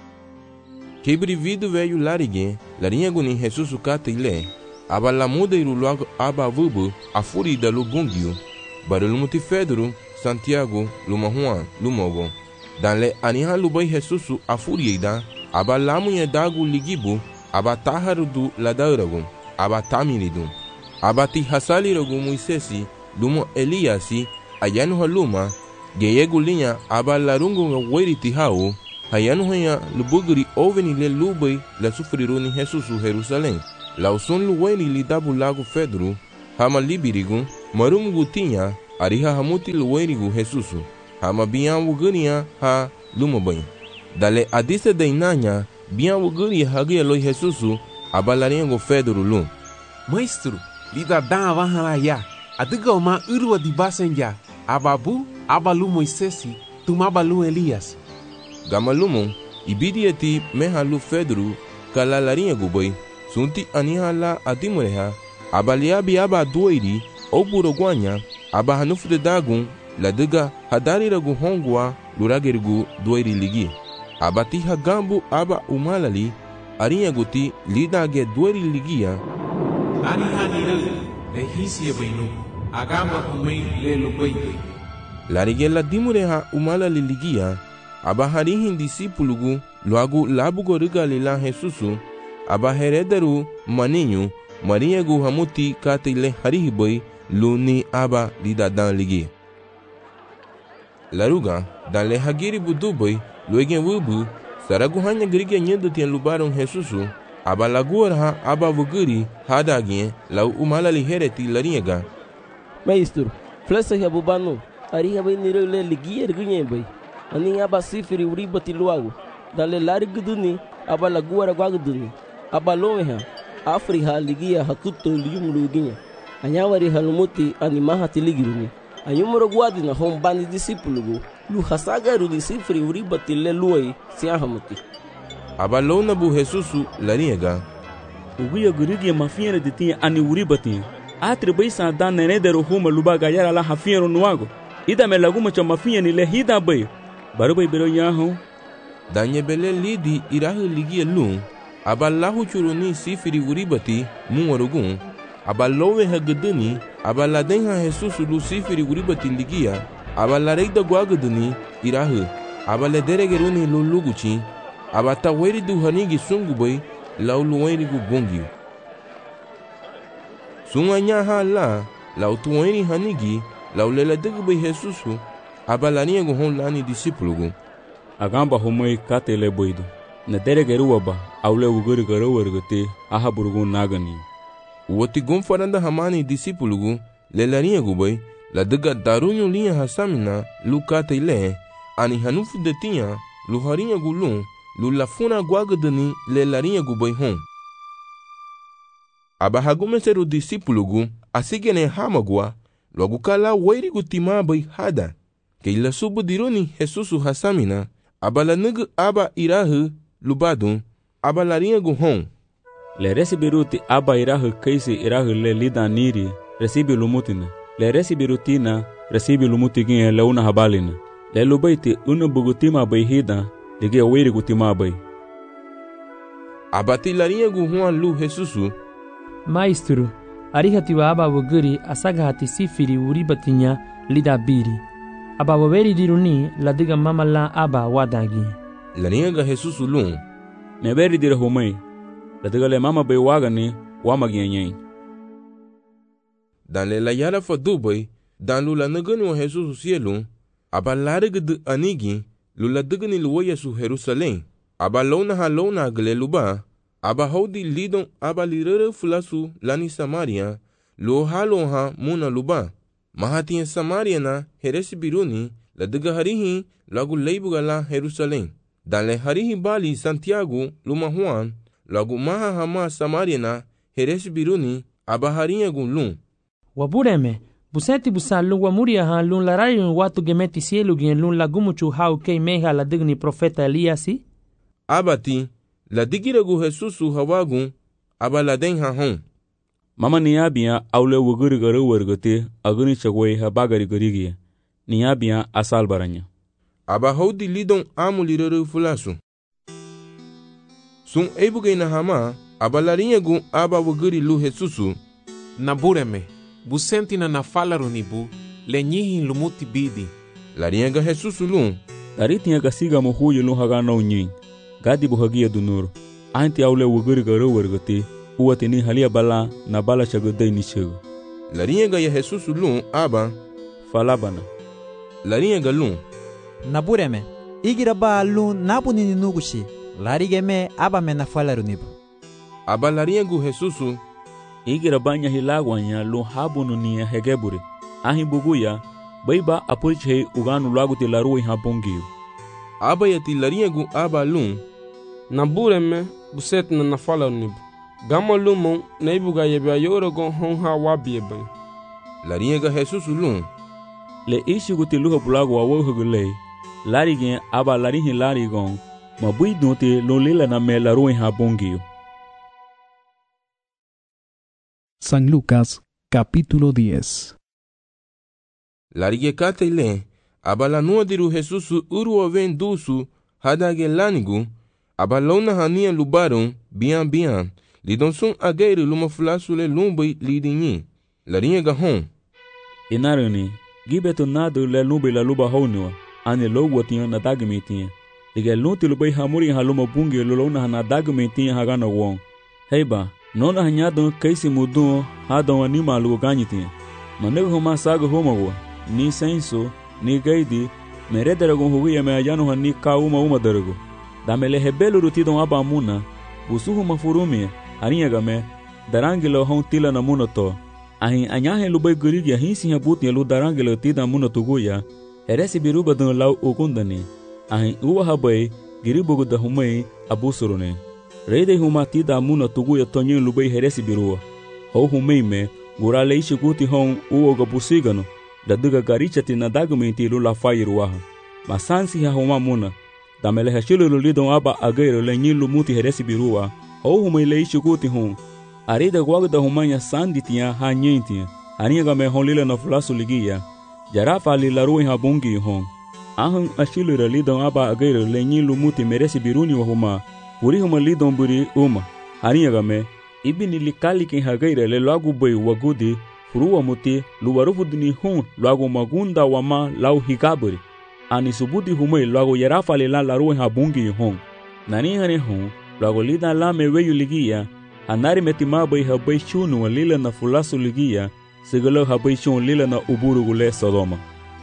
Kebri vidu veio larige, larinha guni Jesusu kata ile, aba la muda iru luago aba vubu, a furi da lu bongiyo, barulu muti Fedro, Santiago, luma Juan, lumogo. Dan le aniha lubai Jesusu a furi eida, aba lamunha dagu ligibu, aba taharu du ladauragu, aba tamiridu, aba ti hasalirogu Moisesi, lumo Eliasi, ayanu haluma, geyegu linha aba larungu weriti hau, hayanu hanya lubugri oveni le lubai la sufriru ni Jesusu Jerusalém. Lauson luweni li dabu lago Fedro, hama libirigu marumugu tinha ariha hamuti luwerigu Jesusu hama bian wugania ha lumabanho. Dale adisa dainanya bian wuguri hagia loi Jesusu abalaringo fedoro lum. Maestro, lida dan wahanaya, adiga uma urwa di basenja, ababu, abalu Moisesi, tumabalu Elias. Gamalumon, ibidiati mehalu Fedro, kalalarinha guboi, sunti anihala adimureha, abaliabi aba doiri, ou buroguanya, aba hanufu de dagun, ladiga hadariragu hongwa, luragerigu doiri ligi. Abati hagambu aba umalali, arinha guti lidage doiri ligia. Ani hanire, le hisia benu, agamba humei le lubaite. Larigela dimureha umalali ligia, aba harihin disipulugu, loagu labugo rigalila Jesusu, aba herederu maninho, marinhagu hamuti katile harihiboi, luni aba lidadan ligi. Laruga, dan le hagiri buduboi, luegen wubu, saragu hanya grigia nyendo tien lubaron Jesusu, aba laguarha aba vuguri hadagien lau umalali hereti larinhaga. Maestro, flesa ya bubano, ariha bai niro le ligia ergunye bai. Ani aba sifiri uribati luago, dale lari guduni, aba laguara guaguduni, aba lomeha, afriha ligia hakuto liyumulu ginya. Anyawari halumuti animaha tiligiruni. Anyumuro guadi na hombani disipulugu, lu hasagaru disifiri uribati le luai siahamuti. Aba lona bu Jesusu larinhaga. Uguia gurigia mafiera de tinha ani uribati. Atre bai sa dan nenedero huma lubaga yara la hafiero nuago. Ida me laguma cha mafia ni le hida bai. Baru bai bero yaho. Danye bele lidi irahu ligia lum. Aba lahu churuni sifiri uribati muwarugun. Aba lowe hagedani. Aba ladenha Jesusu lu sifiri uribati ligia. Aba lareida guagadani irahu. Aba lederegeruni luluguchi. Aba taweri du hanigi sungu bai. Lau luweri gu bongiu. Sunganya ha la. Lau tuweri hanigi. Lau lela degu bai Jesusu. Aba larinhagu hon lani disipulugu. Agamba homoi kate le boido. Na deregeru aba. Aule uguri garu ergate. Aha burugun nagani. Uoti gumfaranda hamani disipulugu. Le larinhagu bai. La dega darunyo linha hasamina. Lu kate le. Ani hanufu de tinha. Lu harinhagu lum. Lu lafuna guagadani le larinhagu bai hon. Aba hagumeseru disipulugu. Asigene hamagua. Logo kala wairigu tima bai hada. Que ila subu dironi Jesusu hasamina. Aba la nugu aba irahu lubadun. Aba larinhagu hon. Le resibiruti aba irahu kaisi irahu le lida niri. Resibi lumutina. Le resibirutina resibi lumutigin le una habalina. Le lubaiti una bugutima bai hida. Ligia wairigu tima bai. Abati larinhagu hon lu Jesusu. Maestro, arihati wa aba wuguri asagahati sifiri uribatinya lida biri. Aba waweri diruni ladiga mama la aba wadagi. Larinhaga Jesusu lum. Neberi dira homai. Ladiga le mama bai wagani wamagianyai. Dan le la yara fa dubai. Dan lu la nagani wa Jesusu sielum. Aba larigdu anigi. Lu la digani luwaya su Jerusalém. Aba lona ha lona gale luba. Aba hodi lidon aba lirere fulasu lani Samaria. Lu halo ha muna luba. Mahatian Samaria na heresi biruni. La diga harihi lagu leibuga la Jerusalém. Dan le harihi bali Santiago luma Juan. Lagu maha hama Samaria na heresi biruni. Aba harinhagu lum. Wabureme. Busenti busan lung wamuria ha lung larayon watu gemeti sielu gien lung lagumuchu hau kei meha la digni profeta Eliasi? Abati, la digiragu Jesusu hawagun, aba la den ha hon. Mama niabia aule wuguri garu wargate aguni chagwai ha bagari garigia. Niabia asal baranya. Aba hodi lidon amu lirere fulasu. Sun ebuge na hama, aba larinhagu aba wuguri lu Jesusu. Nabureme. Busentina na falarunibu, le nyihin lumuti bidi. Larinhaga Jesusu lum. Dari tinha gasiga mohuyo lum hagana unyin. Gadi buhagia dunur. Anti aule wuguri garu wargate. Uwatini halia bala na bala chagodai nishagu. Larinhaga ya Jesusu lum aba. Falabana. Larinhaga lum. Nabureme. Igira ba lum nabunini nugushi. Larigeme aba me na falarunibu. Aba larinhagu Jesusu. igira banya hilagwanya lo habunu nia hegeburi ahi buguya baiba apurche uganu lagu te larui habongiu aba yati lariegu aba lum na bureme buset na nafala nibu gama lumon na ibuga yebya yorogon hon ha wabiebe lariega Jesus lum le ishigu te luha bulagu wa wohugule larigen aba larihin larigon mabui dote lo lela na me larui habongiu. San Lucas, capítulo diez. Larige katele, abala nuadiru Jesus uru ven dusu, hadage lanigu, abalona hania lubaron, bian bian, lidon sun agere luma flasule lumbai lidinyi. Larige gahon. Inaruni, gibeto nadu le lumbai la luba honua, ane lo watiyan na dagmitin. Lige lunti lubai hamuri haluma bungi lulona na dagmitin hagana wong. Heiba, nona hanyadon kaisi mudun hadon anima lugo ganyitin. Manego homa sago homago. Ni senso, ni gaidi, merederagon huguya me ayano hani ka uma uma derago. Damele hebelo rutidon aba muna, usuhu mafurumi, arinyaga me, darangilo hon tila na muna to. Ahin anyahe lubai gurigi ahinsi habuti lu darangilo tida muna tuguya, heresi biruba don lau ukundani. Ahin uwa habai, giribugu da humai abusurune. Reide huma tida muna tuguya tonyin lubai heresi biruwa. Ho humai me, gurale ishi guti hon uoga busigano. Da duga garichati na dagumenti lula fairuaha. Masansi ha homa muna. Da mele hashilo lulidon aba agairo le nyilu muti heresi birua. Ho humai le ishi guti hon. Arida guagda humanya sanditia ha nyentia. Haniga me hon lila na fulasu ligia. Jarafa li larui ha bungi hon. Ahang ashilo lulidon aba agairo le nyilu muti meresi biruni wa huma. Uri huma lidon buri uma. Haniga me. Ibini likali ken hagaira le lagu bai wagudi. Furuwa muti luwarufu dini hun luago magunda wama lau higaburi. Ani subudi humei luago yarafa le la larue habungi hon. Nani hane hun luago lida la meweyu ligia. Anari metimabai habai shunu wa lila na fulasu ligia. Sigalo habai shun lila na uburu gule Sodoma.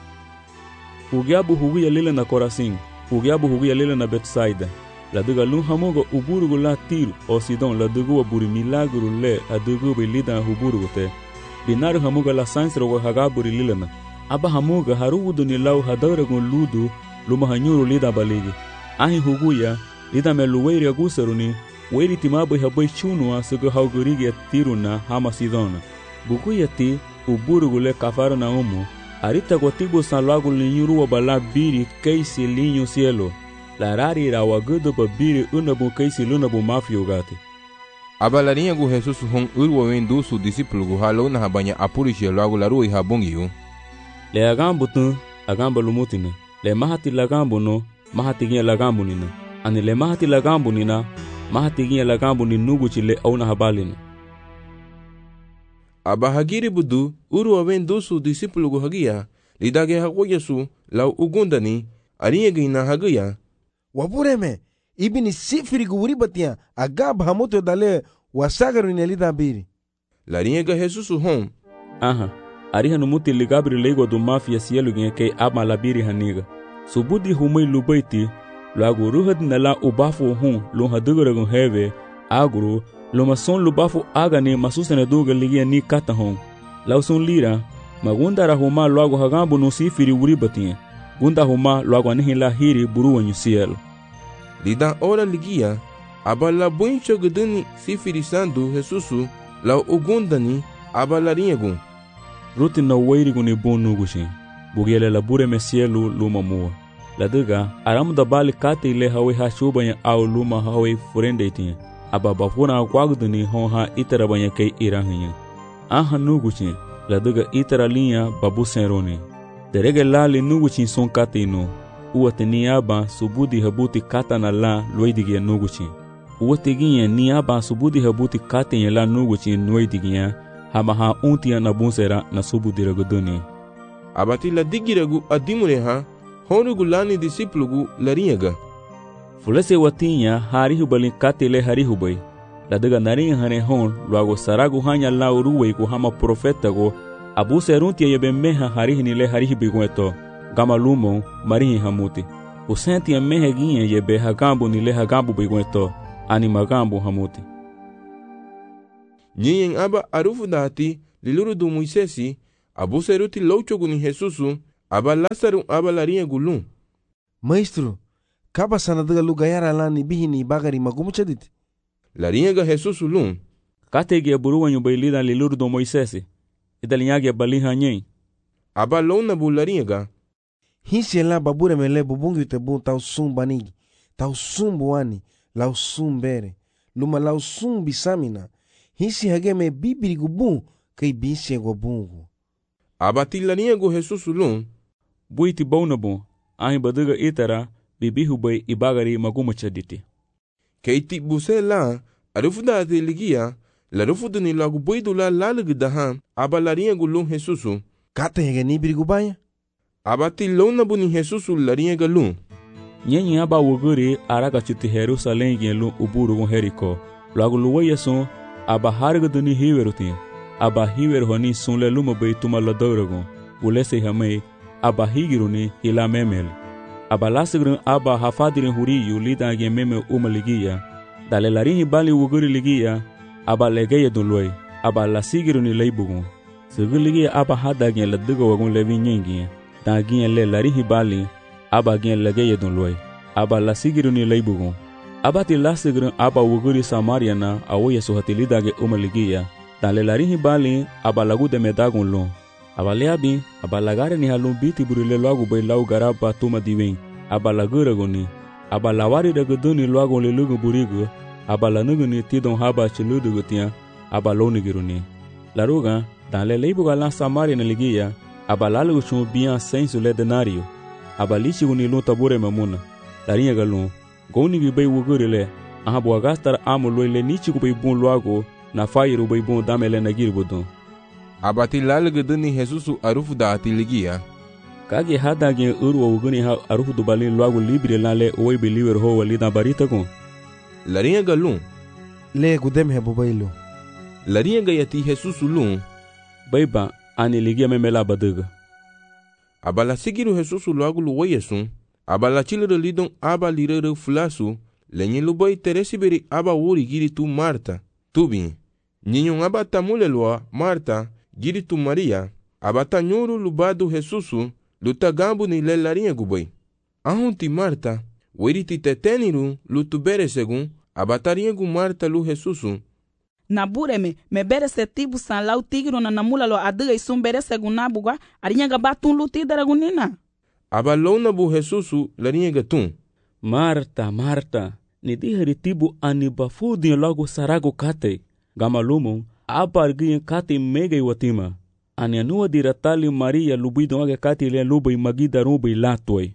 Hugiabu hugia lila na Korasin. Hugiabu hugia lila na Betsaida. La duga lun hamoga uburu gula Tiru o Sidon la dugu wa buri milagru le a dugu bi lida huburu gute. Binaru hamuga la sansro wa hagaburi lilana. Aba hamuga harudu ni lau hadaragun ludu luma hanyuru lida baligi. Ahi huguya lida me luweiri agusaruni weiri timabu habai chunua sugu haugurigi tiruna hama sidona. Bukuya ti uburugule kafaro na umu. Arita kwa tibu san lagu linyuru wa bala biri keisi linyu cielo. La rari ra wa gudu ba biri unabu keisi lunabu mafio gati. Abalarinha gu Jesus hon urwa wen dusu discípulo gu halona habanya apurishe lagu laru i habongiu. Le agambu tu agamba lumutina. Le mahati lagambu no mahati gia lagambu nina. Ani le mahati lagambu nina mahati gia lagambu ni nugu chile auna habalina. Abahagiri budu urwa wen dusu discípulo gu hagia lidage hagoyesu lau ugundani arinha gina hagia. Wabureme ibini sifiri guri batia agab hamoto dale wasagaru ni lida biri. Larinha Jesus hon. Aha. Ariha numuti ligabri lego do mafia cielo gen ke ama labiri haniga. Subudi humai lubaiti lagu ruhad nala ubafu hon lo hadugara gon heve agro lo mason lubafu agane masusene duga ligia ni kata hon. Lauson lira magunda ra huma lagu hagambu no sifiri guri batia. Gunda huma lagu anihila hiri buruwa nyu cielo. Lida ora ligia, abala buncho guduni sifiri sandu Jesusu, lau ugundani abalarinha gun. Ruti na wairi guni bonu gushi, bugiele la bure mesielu luma mua. La duga, aramu da bali kate ile hawe ha shubanya au luma hawe furende itinye. Aba bafuna kwaguduni hon ha itara banya kei irahinya. Aha nuguchi, la duga itara linya babu senroni. Derege lali nuguchi son kate ino. Uwate ni aba subudi habuti kata na la loidigia nuguchi. Uwate ginye ni aba subudi habuti kata nye la nuguchi noidigia hama ha untia na bunsera na subudi ragoduni. Abati la digiragu adimure ha honugu lani disiplugu larinyaga. Fulese watinya harihu balin kate le harihu bay. La daga naringa hane hon luago saragu hanya la uruwe ku hama profeta go abu seruntia yebe meha harihi ni le harihi bigueto. Gama lumo marihi hamuti. Usenti ya mehe ginye yebe hagambu ni le hagambu bigueto. Ani magambu hamuti. Nyen aba arufu dati liluru du Moisesi abu seruti louchogu ni Jesusu aba Lasaru aba larinha gulum. Maestro, kaba sanadaga lugayara lani bihini bagari magumuchadit. Larinha ga Jesusu lum. Kategi aburuanyu bailida liluru do Moisesi. Idalinyagi abaliha nyen. Aba lona bu larinha ga. Hinsi la babure mele bubungi tebu tau sum banigi. Tau sum buani. Lau sum bere. Luma lau sum bisamina. Hinsi hageme bibiri gubun. Kay binsi go bungu. Aba ti larinha go Jesusu lum. Buiti baunabu. Ahi badaga itara. Bibihu bay ibagari magumuchaditi. Kay ti buse la. Arufu da ate ligia. La rufu duni lagu boidu la lalag dahan. Aba larinha go lum Jesusu. Kata hege ni birigubaya. Aba ti lona bu ni Jesusu larinha ga lum. Nyenye aba wuguri araga chuti Jerusalém gen lu uburu gon Jericó. Lagu luwa yeson aba harga duni hiwerutin. Aba hiwer honi sunle luma bay tuma la doragon. Ulese hamay aba higiruni ila memel. Aba lasigrin aba hafadirin huriyu lida gen meme umaligia. Dale larinhi bali wuguri ligia. Aba legeye dunloy. Aba lasigiruni leibugon. Sigiligia aba hada gen la digo wagon levi nyengi. Da gen le larinhi bali. Aba gen legeye dunloy. Aba lasigiruni leibugon. Aba ti lasigrin aba wuguri Samaria na awoye sohatilida ge umaligia. Dale larinhi bali aba lagu de medagon lon. Aba leabi aba lagare ni halun biti burile loagu bay lau garaba tuma diwen. Aba lagura goni. Aba lawari dagaduni loagon le lugu burigo. Aba lanuguni tidon haba chiludu tia. Aba lonigiruni. Laruga dale leibuga la Samaria na ligia. Aba lalugu chun bien sensu le denario. Aba lichi guni lun tabure mamuna. Larinha galun. Goni bi bay wugurile. Aha bo agastar amo loile nichi ku bay bun loago. Na fairu bay bun damele na girbudun. Aba ti lalag duni Jesusu arufu da ati ligia. Kage hada gen uru wuguni ha arufu do balin loago libre lale oi believer ho walida barita kon. Larinha ga lum. Le gudem he bobailu. Larinha ga yati Jesusu lum. Baiba ani ligia memela badaga. Aba la sigiru Jesusu loago luwa yesun. Aba la chilere lidon aba lirere fulasu. Lenye lubai teresi beri aba wuri giri tu Marta. Tubi. Ninyon aba tamule loa Marta. Giri tu Maria. Aba ta nyuru lubadu Jesusu. Luta gambu ni le larinha gubai. Ahun ti Marta. Weri ti teteniru lutu bere segun. Aba tarinha gu Marta lu Jesusu. Na bureme me bere se tibu san lau tigro na namula lo adiga isum bere segun na bugwa. Arinha ga batun luti daragunina. Aba lona bu Jesusu larinha ga tun. Marta, Marta. Ni dihari tibu anibafudin logo sarago kate. Gamalumon. Aba argin kate mega iwatima. Ani anua diratali Maria lubido age kate le lubai magida rubai latoi.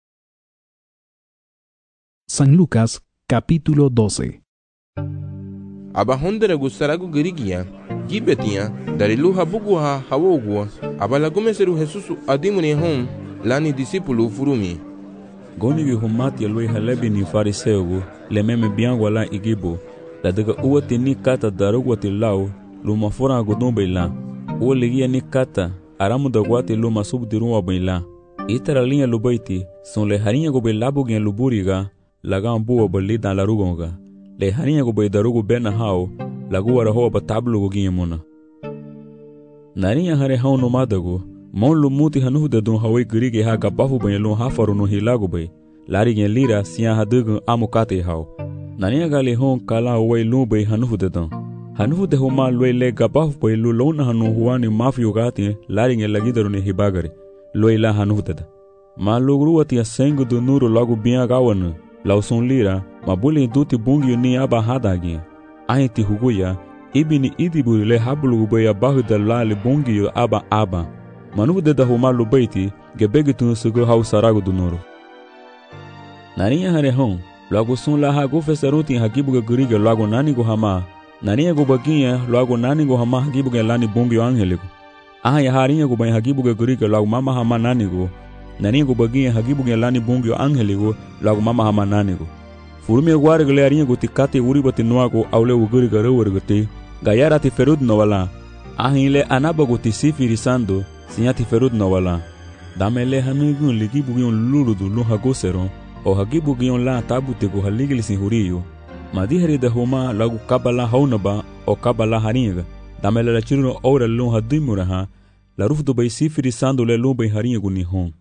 San Lucas, capítulo doce. Aba hondere gusaragu girigia, gibetia, dariluha buguha hawogua, aba lagumeseru Jesusu adimuni hom, lani disipulu furumi. Goni vi humati aloi halebi ni fariseugu, le meme biangwa la igibo, la daga uwati ni kata darugwati lau, luma fura gudumbe la, uwa ligia ni kata, aramu dagwati luma subdiruwa baila. Itara linha lubaiti, son le harinha gobe labu gen luburiga, laga ambuwa bali dan larugonga. Le harinha gobe darugu bena hao, lagu wara hoa batablu gogi muna. Narinha hare hao no madago, mon lumuti hanuhu de dun hawai girige ha gabafu banyelun hafaru no hilago bay. Lari gen lira siya hadugun amukate hao. Narinha gali hon kala hawai lun bay hanuhu de dun. Hanuhu de homa lwe le gabafu bay lu lona hanu huwani mafi yugati lari gen lagidaru ni hibagari. Lwe la hanuhu de da. Ma logruwati ya sengu du nuru lagu biya gawana. Lauson lira, mabuli duti bungi ni aba hadagi. Ahiti huguya, ibini idiburi le habulu gubaya bahu da lali bungi yo aba aba. Manuhu de da huma lubaiti, gebegi tunusugu hau saragu du nuru. Nariya hare hon, lagu sun la hagu fesaruti hagibuga guriga lagu nani go hama. Nariya gubagiya lagu nani go hama hagibuga lani bungi yo angeligu. Aha ya hariya gubaya hagibuga guriga lagu mama hama nani go. Nani go bagia hagibu gen lani bungyo angeligo lagu mama hama nanigo. Furumi guare gale arinha go tikate uri bati noago aule uguri gare urgate. Gayara ti ferud no wala. Ahile anaba go tisifiri sando sinya ti ferud no wala. Damele hanugun ligibu gen luludu lu hagosero o hagibu gen la tabu te go haligili sin huriyo. Madihari de homa lagu kabala haunaba o kabala haringa damela la chirno ora lun hadimura ha la ruf do bay sifiri sando le lun bay haringa guni hon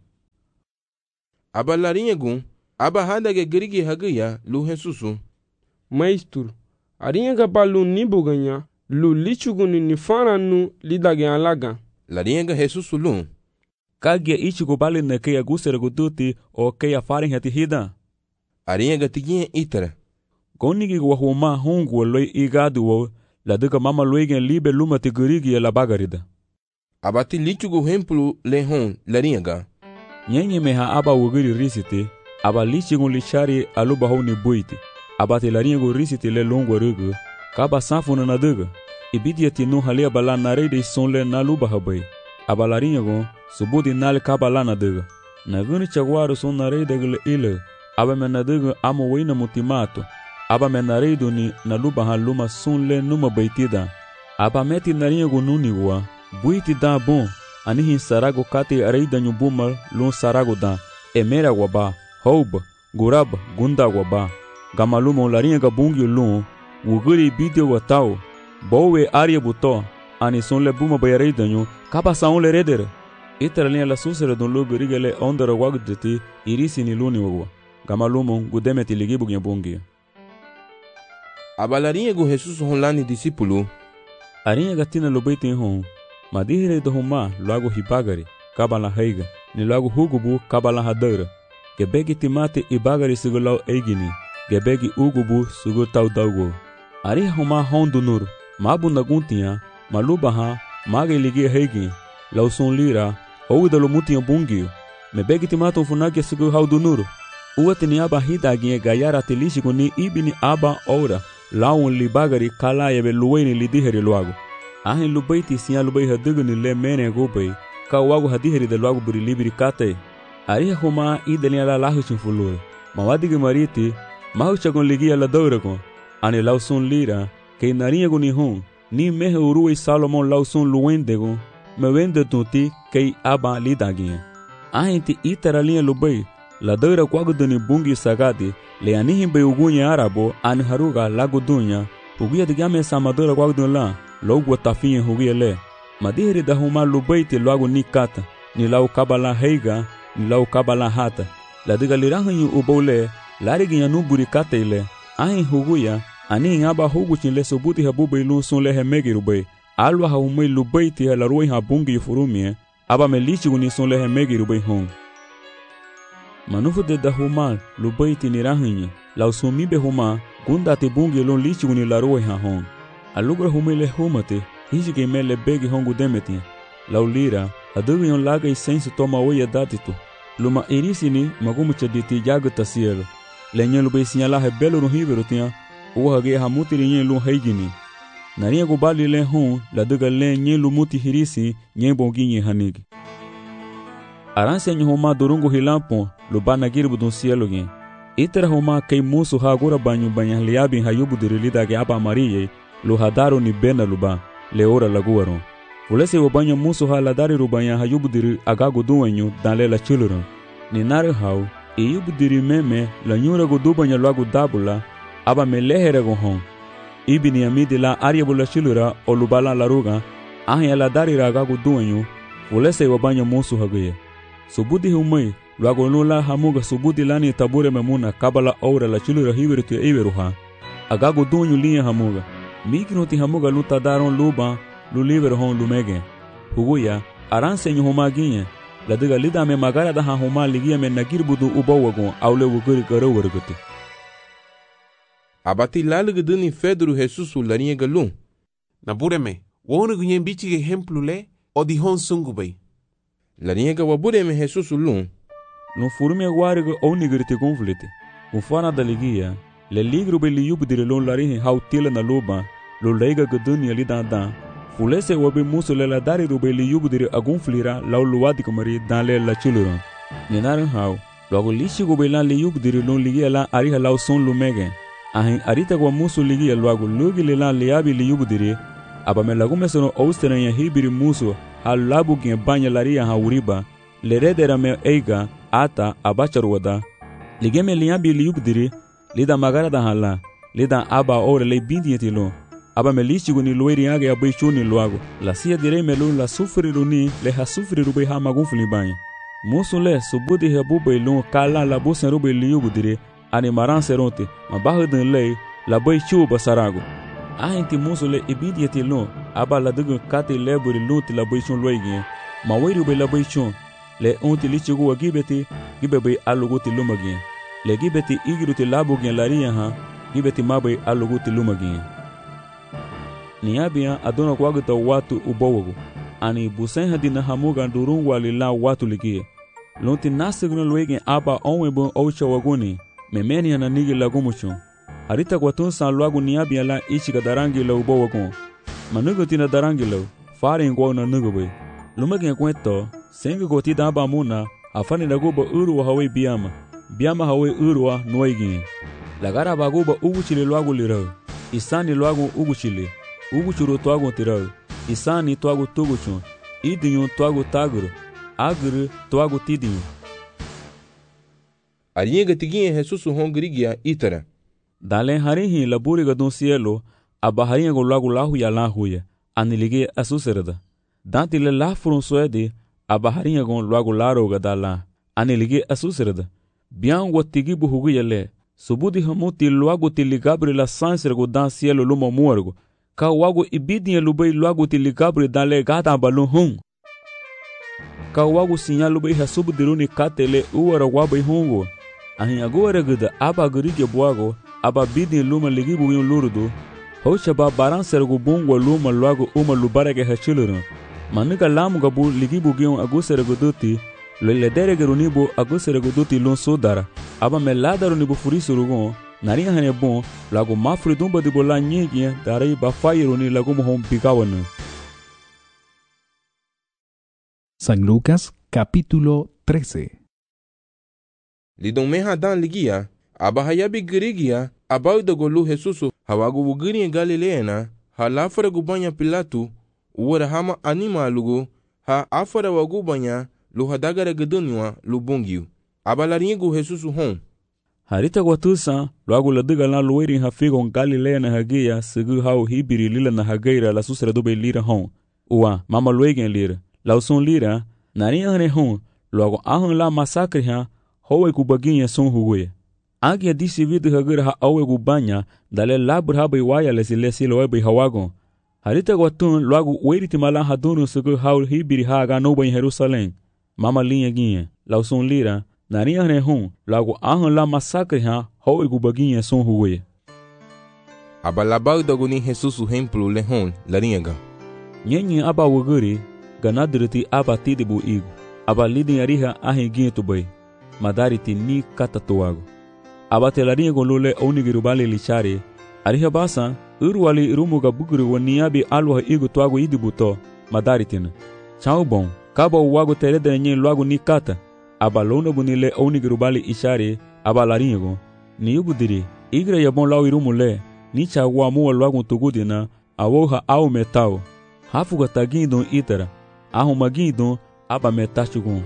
aba larinha gun aba hada ge grigi hagaya lu Jesusu maestro arinha ga balu ni buganya lu lichuguni ni fana nu lidage alaga larinha ga Jesusu lu kagia ichigo bale na ke agusera guduti o ke afarin hati hida arinha ga tiginha itara gonigi wa huma hongu loi igadu wo la duka mama loigen libe luma te grigi la bagarida abati lichugo hemplu le hon larinha ga nyenye meha aba wugiri risiti aba lichigo lichari aluba honi buiti abati larinha go risiti le longo rugu kaba safuna na duga ibidi ati no halia bala na reide sonle na luba habai aba larinha go subudi nal kaba la na duga na guni chagwaru son na reide gile ile aba me na duga amo wina mutimato aba me na reido ni na luba ha luma sonle numa baitida aba meti narinha go nunigwa buiti da bon anihin sarago kate areida nyubumal lun sarago da emera waba houba gurab gunda waba gamalumo larinha ga bungi lun wuguri bideo watao bowe aria buto ani sonle buma bayareida nyu kaba saunle redere itaralinha la susere don logo rigele ondara wagdeti irisi ni luni wagwa gamalumo gudemeti ligibu bungi aba larinha go Jesusu honlani discípulo arinha gatina lobeite hon madihire do homa logo hibagari kabala heiga ni logo hugubu kabala hadara gebegi timate ibagari sugulau eigini gebegi ugubu sugu tau daugo ari homa hondu nur mabunda guntia malubaha mage ligi heigi lauson lira oudalo mutia bungi mebegi timate funaki sugu haudu nur uatini aba hidagi gayara telishi kuni ibini aba ora laun libagari kala yebe luweni lidiheri logo ahin lubaiti siya lubai haduguni le mene gobei ka wago hadiheri de logo buri libiri kate ari homa idenia la lahu chunfulur mawadigi mariti mahu chagon ligia la douragon ani lauson lira ke narinha guni hon ni mehe uruei salomon lauson luwendego me wende tuti ke aba lidagia ahin ti itaralinha lubai la doura kwago duni bungi sagadi le anihin be ugunya arabo an haruga lago dunya uguya de game samadora kwago dunla logo tafinha hugia le madiheri da huma lubaiti logo nikata ni lau kabala heiga ni lau kabala hata la diga lirahanyu ubole lariginya nuburi katele ahin huguya ani aba huguchin le sobuti habubai lunsun le hemegi rubai alwa haumai lubaiti la ruai habungi furumie aba melichi guni sun le hemegi rubai hon manufu de da huma lubaiti nirahanyu lau sumibe huma gunda te bungi lon lichi guni la ruai ha hon alugra humai le humate hijige mele begi hongu demeti lau lira aduvion laga i sensu toma oia datitu luma irisini magumu chaditi jaga tasielo lenye lubai sinyala he belo no hibero tia uha hamuti rinye lu heigini naria go bali le hon la duga le nye lumuti hirisi nye bongi nye hanigi aranse nye homa dorungo hilampo lubana girbu dun sielo gen itera homa kei musu ha agora banyu banya liabi hayubu dirilida ge apa mariye lu hadaro ni bena luba le ora laguaro fulese wo banyo musu ha ladari rubanya hayubu diri agago duwanyu dan la chuluron ni nare hau e yubu diri meme la nyura go dubanya lagu dabula aba melehere go hon ibini amidi la ariabula chilura o lubala la ruga ahya la dari ragago duwanyu fulese wo banyo musu hagaye subudi humai lago nula hamuga subudi lani tabure memuna kabala ora la chilura hiberutu iberuha agago duwanyu liya hamuga mikinoti hamuga luta daron luba luliver hon lumege huguya aranse nyu homaginye la diga lida me magara da homa ligia me nagirbudu ubawagon awle wuguri garo werguti abati lalgduni Pedro Jesusu larinha galun na bureme wonu gunye bichi exemplo le o di hon sungubei larinha ga wabureme Jesusu lun no furume warga onigirti conflite ufana da ligia le ligro be liubdire lon larinha hautila na loba lo leiga gduni ali da fulese wabe muso le la dari rubeli yubudiri agun flira lau luwadi kumari dan le la chuluron ninarin hau logo lishi go belan le yubudiri lon ligi la ariha lau son lumege ahin arita go muso ligi logo lugi le lan le abi le yubudiri aba me lagu mesono austera ya hibiri muso hal labu gen banya laria ha uriba le redera me eiga ata abacharwada ligeme le abi le yubudiri lida magara da hala lida aba ore le bindi etilo aba melichigu ni lueri age abai chuni luago la sia direi melun la sufriru ni le ha sufriru bai ha magun fulibanya musun le subudi he bubai lun kala la busen rubai liyugu dire ani maran seronte ma bahudun le la bai chu basarago ahinti musun le ibidieti lun aba la dugu kati leburi lun ti la bai chun luegi ma wairu bai la bai chun le unti lichigu wa gibeti gibe bai alugu ti lumagi le gibeti igiru ti labu gen lariya ha gibeti mabai alugu ti lumagi niabia adona kwagita watu ubowogo ani busen hadina hamuga durun wali la watu ligie lonti nasigno luegen aba onwebo oucha waguni memeni ana nigi lagumucho harita kwatun san luagu niabia la ichiga darangi la ubowogo manugo tina darangi la fare ngwa na nugobe lumage kwento sengi goti daba muna afani naguba uru wa hawe biama biama hawe uru wa noigi lagara baguba uguchile luagu lirao isani luagu uguchile uguchuru tuagu tirao isani tuagu tuguchun idinyu tuagu taguru aguru tuagu tidinyu Arienga tiginha Jesus hongrigia itara dale harihi laburi gadun cielo abaharinga go lagu lahu ya lahuya anilige asuserda dantile la furun suede abaharinga go lagu laro gadala anilige asuserda bian wotigi buhugu yele subudi hamuti lagu tiligabri la sansere go dan cielo lumo muergo ka wago ibidinha lubai lagu tiligabri dale gata balun hum ka wago sinyalu bai hasubu diruni katele uwara wabai hungo ahin agora gada aba gurige buago aba bidin luma ligi buin lurudo hocha ba baran sergo bungwa luma luago uma lubarege hachiluru manuka lamu gabu ligi bugion agusere duti lele derege runibo agusere duti lun sodara aba meladaru nibu furisurugo nari hane bon lago mafri dumba di bola nyegi darai ba fayiruni lago mohom bigawana. San Lucas capítulo trece. Lidon meha dan ligia abahayabi girigia abau da golu Jesusu hawagu wugiri Galileana ha lafara gubanya Pilatu uwara hama anima lugu ha afara wagubanya lu hadagara gedunwa lubungiu abalaringu Jesusu hon harita kwatusa luagu ladiga na luweri ha figon Galileana hagia sigu hau hibiri lila na hagaira la susra dube lira hon uwa mama luegen lira lauson lira nari hane hon luagu ahun la masakri ha howe kubaginha son huwe agia disi vidu hagira ha awe gubanya dale labur ha bai waya lesi lesi loe bai hawagon harita gwatun luagu weiriti mala hadunu sugu haul hibiri ha aga no bai Jerusalem mama linha ginha lauson lira nari hane hon luagu ahun la masakri ha howe kubaginha son huwe abalabau doguni Jesusu hemplu lehon laringa nyenyi aba wuguri ganadriti aba tidibu igu aba lidin ariha ahin ginha tubai madariti ni katatuago abatelariya golole onigirubale lichare ariha basa urwali irumuga buguru waniabi alwa igu tuago idibuto madaritina chao bon kabo wago terede nyen luago ni kata abalona bunile onigirubale ishare abalarigo ni ubudiri igra yabon law irumule ni chawa mu luago tugudina awoha au metao hafuga tagindo itara ahu magindo aba metachugun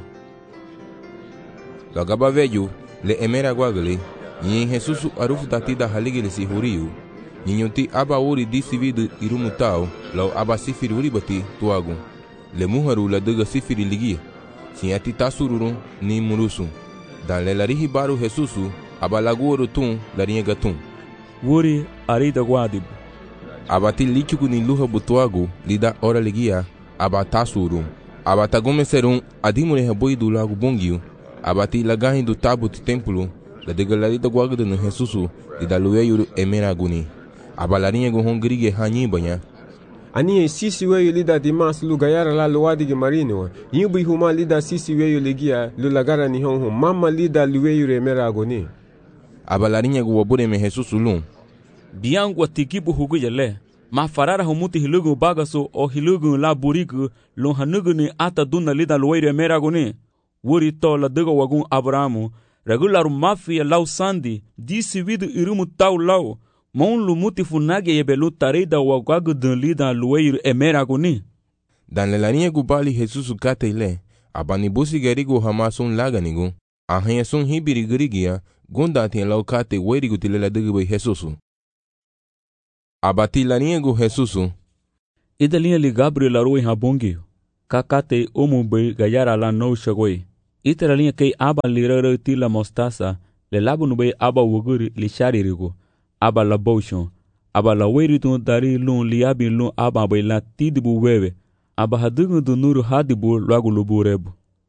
Lagaba veju le emera guagale nyi Jesusu arufu tatida haligile si huriu nyuti aba uri disividu irumutao lau aba sifiri uri bati tuagu le muharu la daga sifiri ligia sinyati tasururu ni murusu dan le larihi baru Jesusu aba laguoru tun larinya gatun wuri arida guadibu aba ti lichuku ni luha butuagu lida ora ligia aba tasuru aba tagume serun adimure haboidu lagu bongiu abati lagahin do tabu ti templo la degalarita guagda no Jesusu di dalueyu emera guni abalarinha go hongrige hanyi banya ani sisi weyu lida dimas lu gayara la luwadi ge marino yubi huma lida sisi weyu legia lu lagara ni hon mama lida lueyu emera guni abalarinha go wabure me Jesusu lun biango tikibu hugu yele ma farara humuti hilugu bagaso o hilugu la burigu lo hanugu ni ata duna lida lueyu emera guni wuri to la dego wagun Abrahamu regular mafia lau sandi disi vidu irumu tau lau mon lu muti funage yebelu tarida wagagu dun lida luweir emera guni dan le lania gubali Jesusu kate ile abani busi gerigo hamasun laganigu ahanya sun hibiri gerigia gunda tien lau kate weirigu tile la dego Jesusu abatilaniego Jesusu. Idalinha li Gabriel aroi habongio. Kakate umu bei gayara la no shagoi. Iteralinha kei aba li rara tila mostasa. Le labu nubei aba wuguri li sharirigo. Aba la boshon. Aba la weritun dari lun liabi lun aba bei la tidibu wewe. Aba hadugu du nuru hadibu luagu lubu rebu.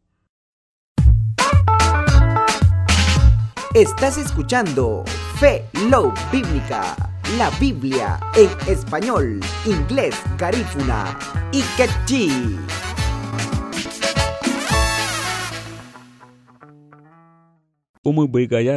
Estás escuchando Fe Love Bíblica, la Biblia en español, inglés, garífuna y quechí. Umu bei gayara